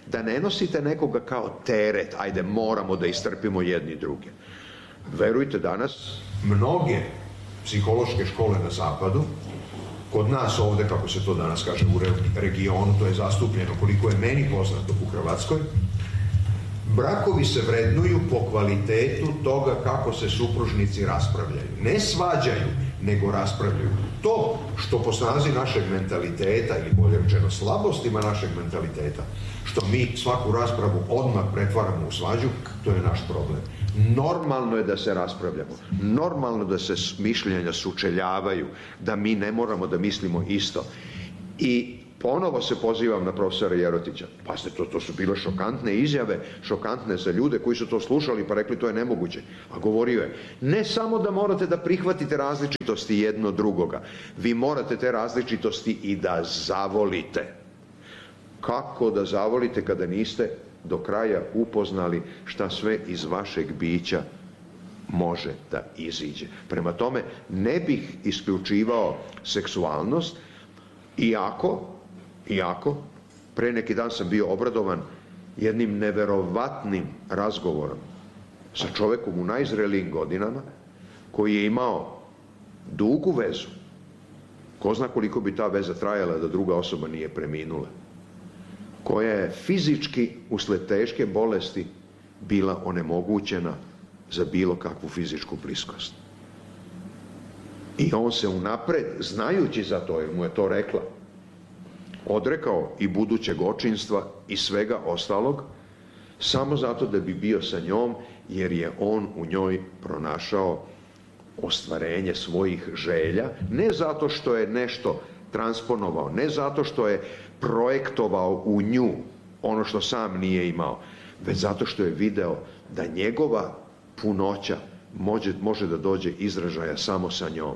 da ne nosite nekoga kao teret, ajde moramo da istrpimo jedni druge. Verujte danas... Mnoge psihološke škole na zapadu, kod nas ovde, kako se to danas kaže, u regionu, to je zastupljeno koliko je meni poznato u Hrvatskoj, brakovi se vrednuju po kvalitetu toga kako se supružnici raspravljaju. Ne svađaju, nego raspravljaju. To što po snazi našeg mentaliteta, ili bolje rečeno slabostima našeg mentaliteta, što mi svaku raspravu odmah pretvaramo u svađu, to je naš problem. Normalno je da se raspravljamo, normalno da se mišljenja sučeljavaju, da mi ne moramo da mislimo isto. I ponovo se pozivam na profesora Jerotića. Pazite, to, to su bile šokantne izjave, šokantne za ljude koji su to slušali pa rekli to je nemoguće. A govorio je, ne samo da morate da prihvatite različitosti jedno drugoga, vi morate te različitosti i da zavolite. Kako da zavolite kada niste do kraja upoznali šta sve iz vašeg bića može da iziđe? Prema tome, ne bih isključivao seksualnost, iako Iako, pre neki dan sam bio obradovan jednim neverovatnim razgovorom sa čovekom u najzrelijim godinama, koji je imao dugu vezu. Ko zna koliko bi ta veza trajala da druga osoba nije preminula. Koja je fizički, usled teške bolesti, bila onemogućena za bilo kakvu fizičku bliskost. I on se unapred, znajući za to, jer mu je to rekla, odrekao i budućeg očinstva i svega ostalog, samo zato da bi bio sa njom, jer je on u njoj pronašao ostvarenje svojih želja, ne zato što je nešto transponovao, ne zato što je projektovao u nju ono što sam nije imao, već zato što je video da njegova punoća može, može da dođe izražaja samo sa njom.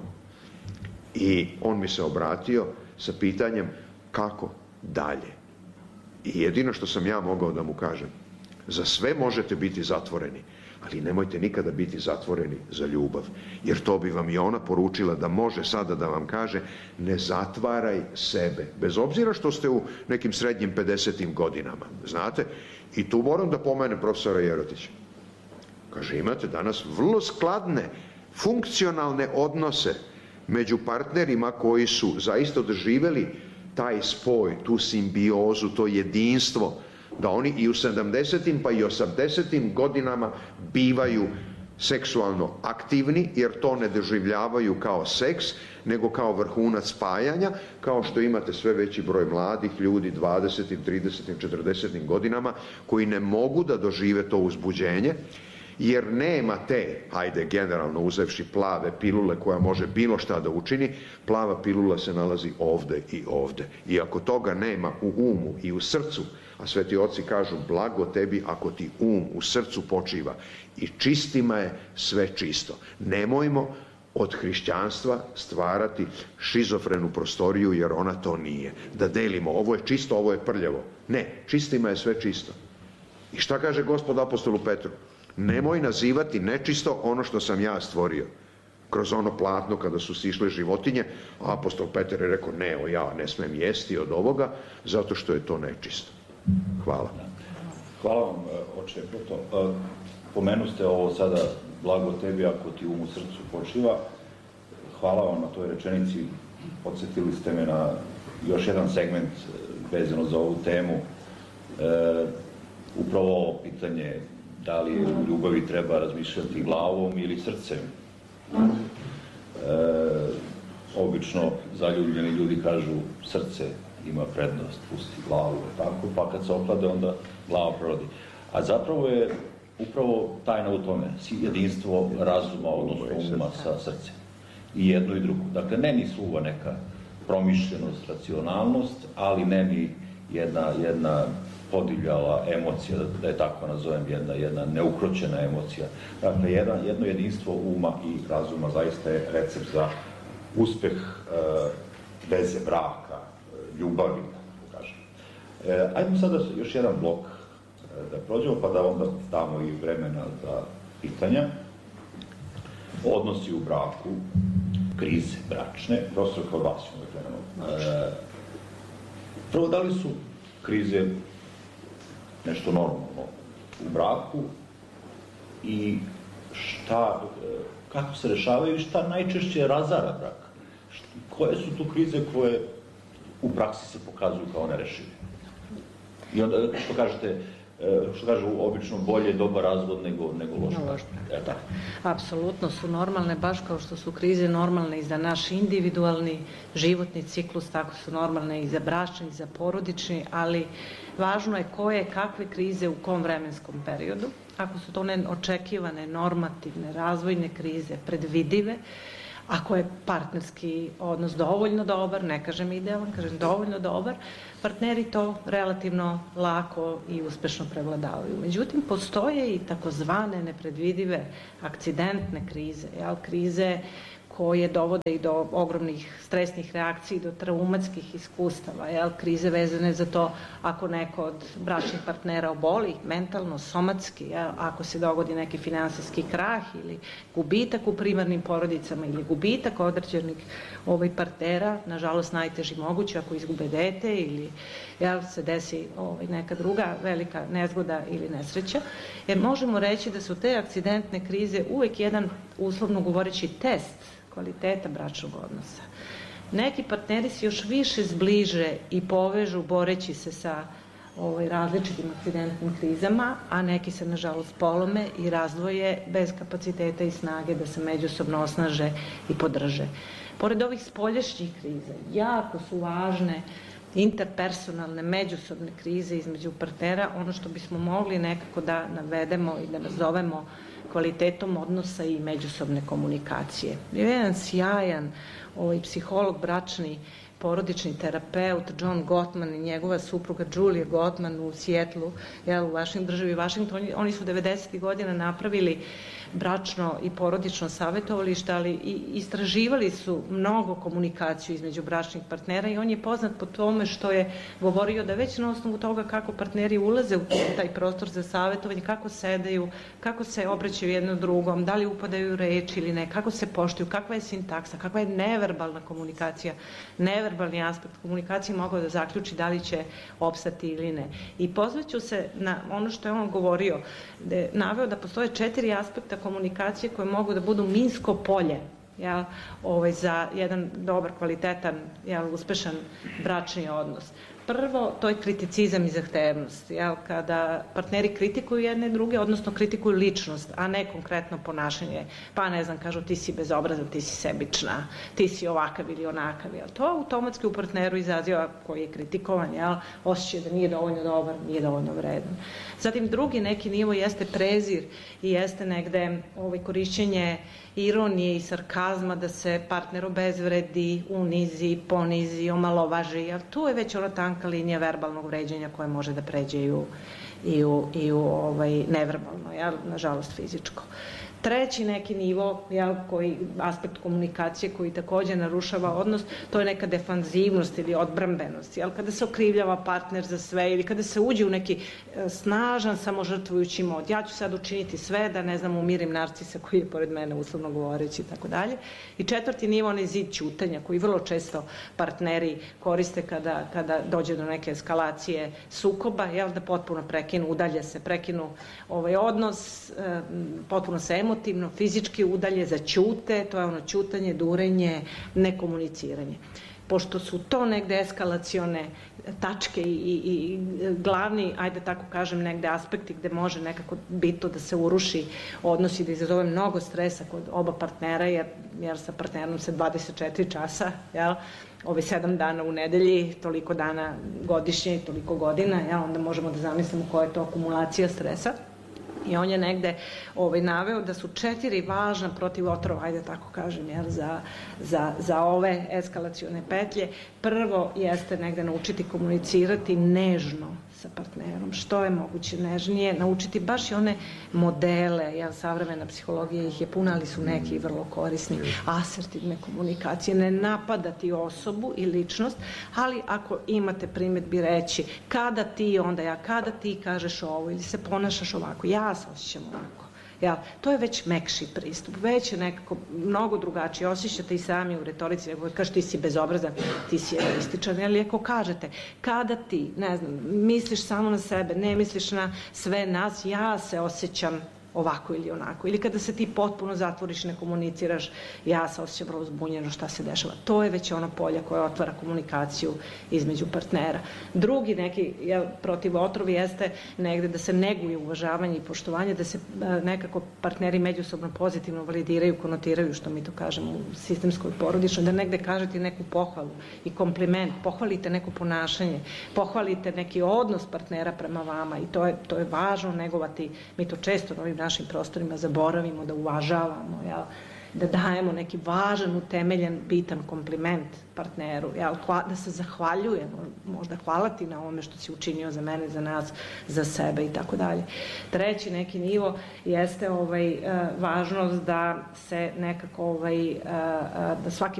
I on mi se obratio sa pitanjem kako dalje. I jedino što sam ja mogao da mu kažem, za sve možete biti zatvoreni, ali nemojte nikada biti zatvoreni za ljubav, jer to bi vam i ona poručila da može sada da vam kaže, ne zatvaraj sebe, bez obzira što ste u nekim srednjim pedesetim godinama, znate, i tu moram da pomenem profesora Jerotića. Kaže, imate danas vrlo skladne, funkcionalne odnose među partnerima koji su zaista doživeli taj spoj, tu simbiozu, to jedinstvo, da oni i u sedamdesetim pa i osamdesetim godinama bivaju seksualno aktivni, jer to ne doživljavaju kao seks, nego kao vrhunac spajanja, kao što imate sve veći broj mladih ljudi, dvadesetim, tridesetim, četrdesetim godinama, koji ne mogu da dožive to uzbuđenje, jer nema te, ajde generalno uzevši plave pilule koja može bilo šta da učini, plava pilula se nalazi ovde i ovde. I ako toga nema u umu i u srcu, a sveti oci kažu blago tebi ako ti um u srcu počiva i čistima je sve čisto. Nemojmo od hrišćanstva stvarati šizofrenu prostoriju, jer ona to nije. Da delimo, ovo je čisto, ovo je prljavo. Ne, čistima je sve čisto. I šta kaže Gospod apostolu Petru? Nemoj nazivati nečisto ono što sam ja stvorio. Kroz ono platno kada su sišle životinje, a apostol Petar je rekao, ne, o ja ne smem jesti od ovoga, zato što je to nečisto. Hvala. Hvala vam, oče Proto. Pomenu ste ovo sada, blago tebi ako ti um u srcu počiva. Hvala vam na toj rečenici. Podsjetili ste me na još jedan segment vezano za ovu temu. E, upravo ovo pitanje da li u ljubavi treba razmišljati glavom ili srcem. E, obično zaljubljeni ljudi kažu srce ima prednost, pusti glavu, tako, pa kad se ohlade onda glava proradi. A zapravo je upravo tajna u tome, jedinstvo razuma, odnosno uma sa srcem. I jedno i drugo. Dakle, ne ni suva neka promišljenost, racionalnost, ali ne ni jedna, jedna podivljala emocija, da je tako nazovem, jedna, jedna neukročena emocija. Dakle, jedna, jedno jedinstvo uma i razuma zaista je recept za uspeh e, veze, braka, ljubavi, tako kažem. E, ajmo sada još jedan blok e, da prođemo, pa da onda damo i vremena za pitanja. Odnosi u braku, krize bračne, profesor kod vas ćemo da krenemo. E, prvo, da li su krize nešto normalno u braku i šta, kako se rešavaju i šta najčešće razara brak? Koje su tu krize koje u praksi se pokazuju kao nerešive? I onda, što kažete, što kažu obično, bolje je dobar razvod nego, nego loš brak. Da. Apsolutno su normalne, baš kao što su krize normalne i za naš individualni životni ciklus, tako su normalne i za bračni, i za porodični, ali važno je koje, kakve krize u kom vremenskom periodu. Ako su to neočekivane, normativne, razvojne krize, predvidive, ako je partnerski odnos dovoljno dobar, ne kažem idealan, kažem dovoljno dobar, partneri to relativno lako i uspešno prevladavaju. Međutim, postoje i takozvane nepredvidive akcidentne krize, jel, krize koje dovode i do ogromnih stresnih reakcija, do traumatskih iskustava, jel, krize vezane za to ako neko od bračnih partnera oboli mentalno, somatski, jel, ako se dogodi neki finansijski krah ili gubitak u primarnim porodicama ili gubitak određenih ovaj, partnera, nažalost najteži moguće ako izgube dete ili jel, se desi ovaj, neka druga velika nezgoda ili nesreća, jer možemo reći da su te akcidentne krize uvek jedan, uslovno govoreći, test kvaliteta bračnog odnosa. Neki partneri se još više zbliže i povežu boreći se sa ovaj, različitim akcidentnim krizama, a neki se nažalost polome i razdvoje bez kapaciteta i snage da se međusobno osnaže i podrže. Pored ovih spoljašnjih kriza, jako su važne interpersonalne, međusobne krize između partnera, ono što bismo mogli nekako da navedemo i da nazovemo kvalitetom odnosa i međusobne komunikacije. Bio je jedan sjajan ovaj, psiholog, bračni, porodični terapeut John Gottman i njegova supruga Julia Gottman u Sijetlu, jel, u vašoj državi Washington. Oni su devedesetih godina napravili bračno i porodično savjetovalište, ali i istraživali su mnogo komunikaciju između bračnih partnera i on je poznat po tome što je govorio da već na osnovu toga kako partneri ulaze u taj prostor za savjetovanje, kako sedaju, kako se obraćaju jedno drugom, da li upadaju u reč ili ne, kako se poštuju, kakva je sintaksa, kakva je neverbalna komunikacija, neverbalni aspekt komunikacije mogao da zaključi da li će opstati ili ne. I pozvaću se na ono što je on govorio, da je naveo da postoje četiri aspekta komunikacije koje mogu da budu minsko polje, jel, ovaj, za jedan dobar, kvalitetan, jel, uspešan bračni odnos. Prvo, to je kriticizam i zahtevnost, jel, kada partneri kritikuju jedne druge, odnosno kritikuju ličnost, a ne konkretno ponašanje. Pa ne znam, kažu ti si bezobrazan, ti si sebična, ti si ovakav ili onakav, jel. To automatski u partneru izaziva, koji je kritikovan, jel, osjećaj da nije dovoljno dobar, nije dovoljno vredan. Zatim, drugi neki nivo jeste prezir i jeste negde ovaj, korišćenje ironije i sarkazma da se partner obezvredi, unizi, ponizi, omalovaži, jer tu je već ona tanka linija verbalnog vređanja koja može da pređe i u, i u, i u ovaj, neverbalno, jel, nažalost fizičko. Treći neki nivo, jel, koji, aspekt komunikacije koji takođe narušava odnos, to je neka defanzivnost ili odbrambenost, jel, kada se okrivljava partner za sve ili kada se uđe u neki snažan samožrtvujući mod. Ja ću sad učiniti sve da, ne znam, umirim narcisa koji je pored mene, uslovno govoreći i tako dalje. I četvrti nivo, onaj zid ćutanja koji vrlo često partneri koriste kada, kada dođe do neke eskalacije sukoba, jel, da potpuno prekinu, udalje se, prekinu ovaj odnos, potpuno se emotivno, fizički udalje, zaćute, to je ono ćutanje, durenje, nekomuniciranje. Pošto su to negde eskalacione tačke i, i, i glavni, ajde tako kažem, negde aspekti gde može nekako biti da se uruši odnos i da izazove mnogo stresa kod oba partnera, jer, jer sa partnerom se dvadeset četiri časa, jel, ove sedam dana u nedelji, toliko dana godišnje i toliko godina, jel, onda možemo da zamislimo koja je to akumulacija stresa. I on je negde ovaj, naveo da su četiri važna protivotrova, ajde tako kažem, jel, za, za, za ove eskalacione petlje. Prvo jeste negde naučiti komunicirati nežno sa partnerom, što je moguće nežnije, naučiti baš i one modele, jel, savremena psihologija ih je puna, ali su neki vrlo korisni, asertivne komunikacije, ne napadati osobu i ličnost, ali ako imate primedbi reći kada ti, onda ja, kada ti kažeš ovo ili se ponašaš ovako, ja se osjećam ovako, Jel? To je već mekši pristup, već je nekako mnogo drugačije, osjećate i sami u retorici, nego kažeš ti si bezobrazan, ti si egoističan, ali ako kažete, kada ti, ne znam, misliš samo na sebe, ne misliš na sve nas, ja se osjećam ovako ili onako. Ili kada se ti potpuno zatvoriš, ne komuniciraš, ja se osjećam vrlo zbunjeno šta se dešava. To je već ono polje koje otvara komunikaciju između partnera. Drugi neki jel, protiv otrovi jeste negde da se neguje uvažavanje i poštovanje, da se nekako partneri međusobno pozitivno validiraju, konotiraju, što mi to kažemo u sistemskoj porodičnoj, da negde kažete neku pohvalu i kompliment, pohvalite neko ponašanje, pohvalite neki odnos partnera prema vama i to je, to je važno negovati. Mi to često na ovim našim prostorima zaboravimo, da uvažavamo, jel? Da dajemo neki važan, utemeljen, bitan kompliment partneru, jel? Da se zahvaljujemo, možda hvala ti na ovome što si učinio za mene, za nas, za sebe i tako dalje. Treći neki nivo jeste ovaj, važnost da se nekako, ovaj, da svaki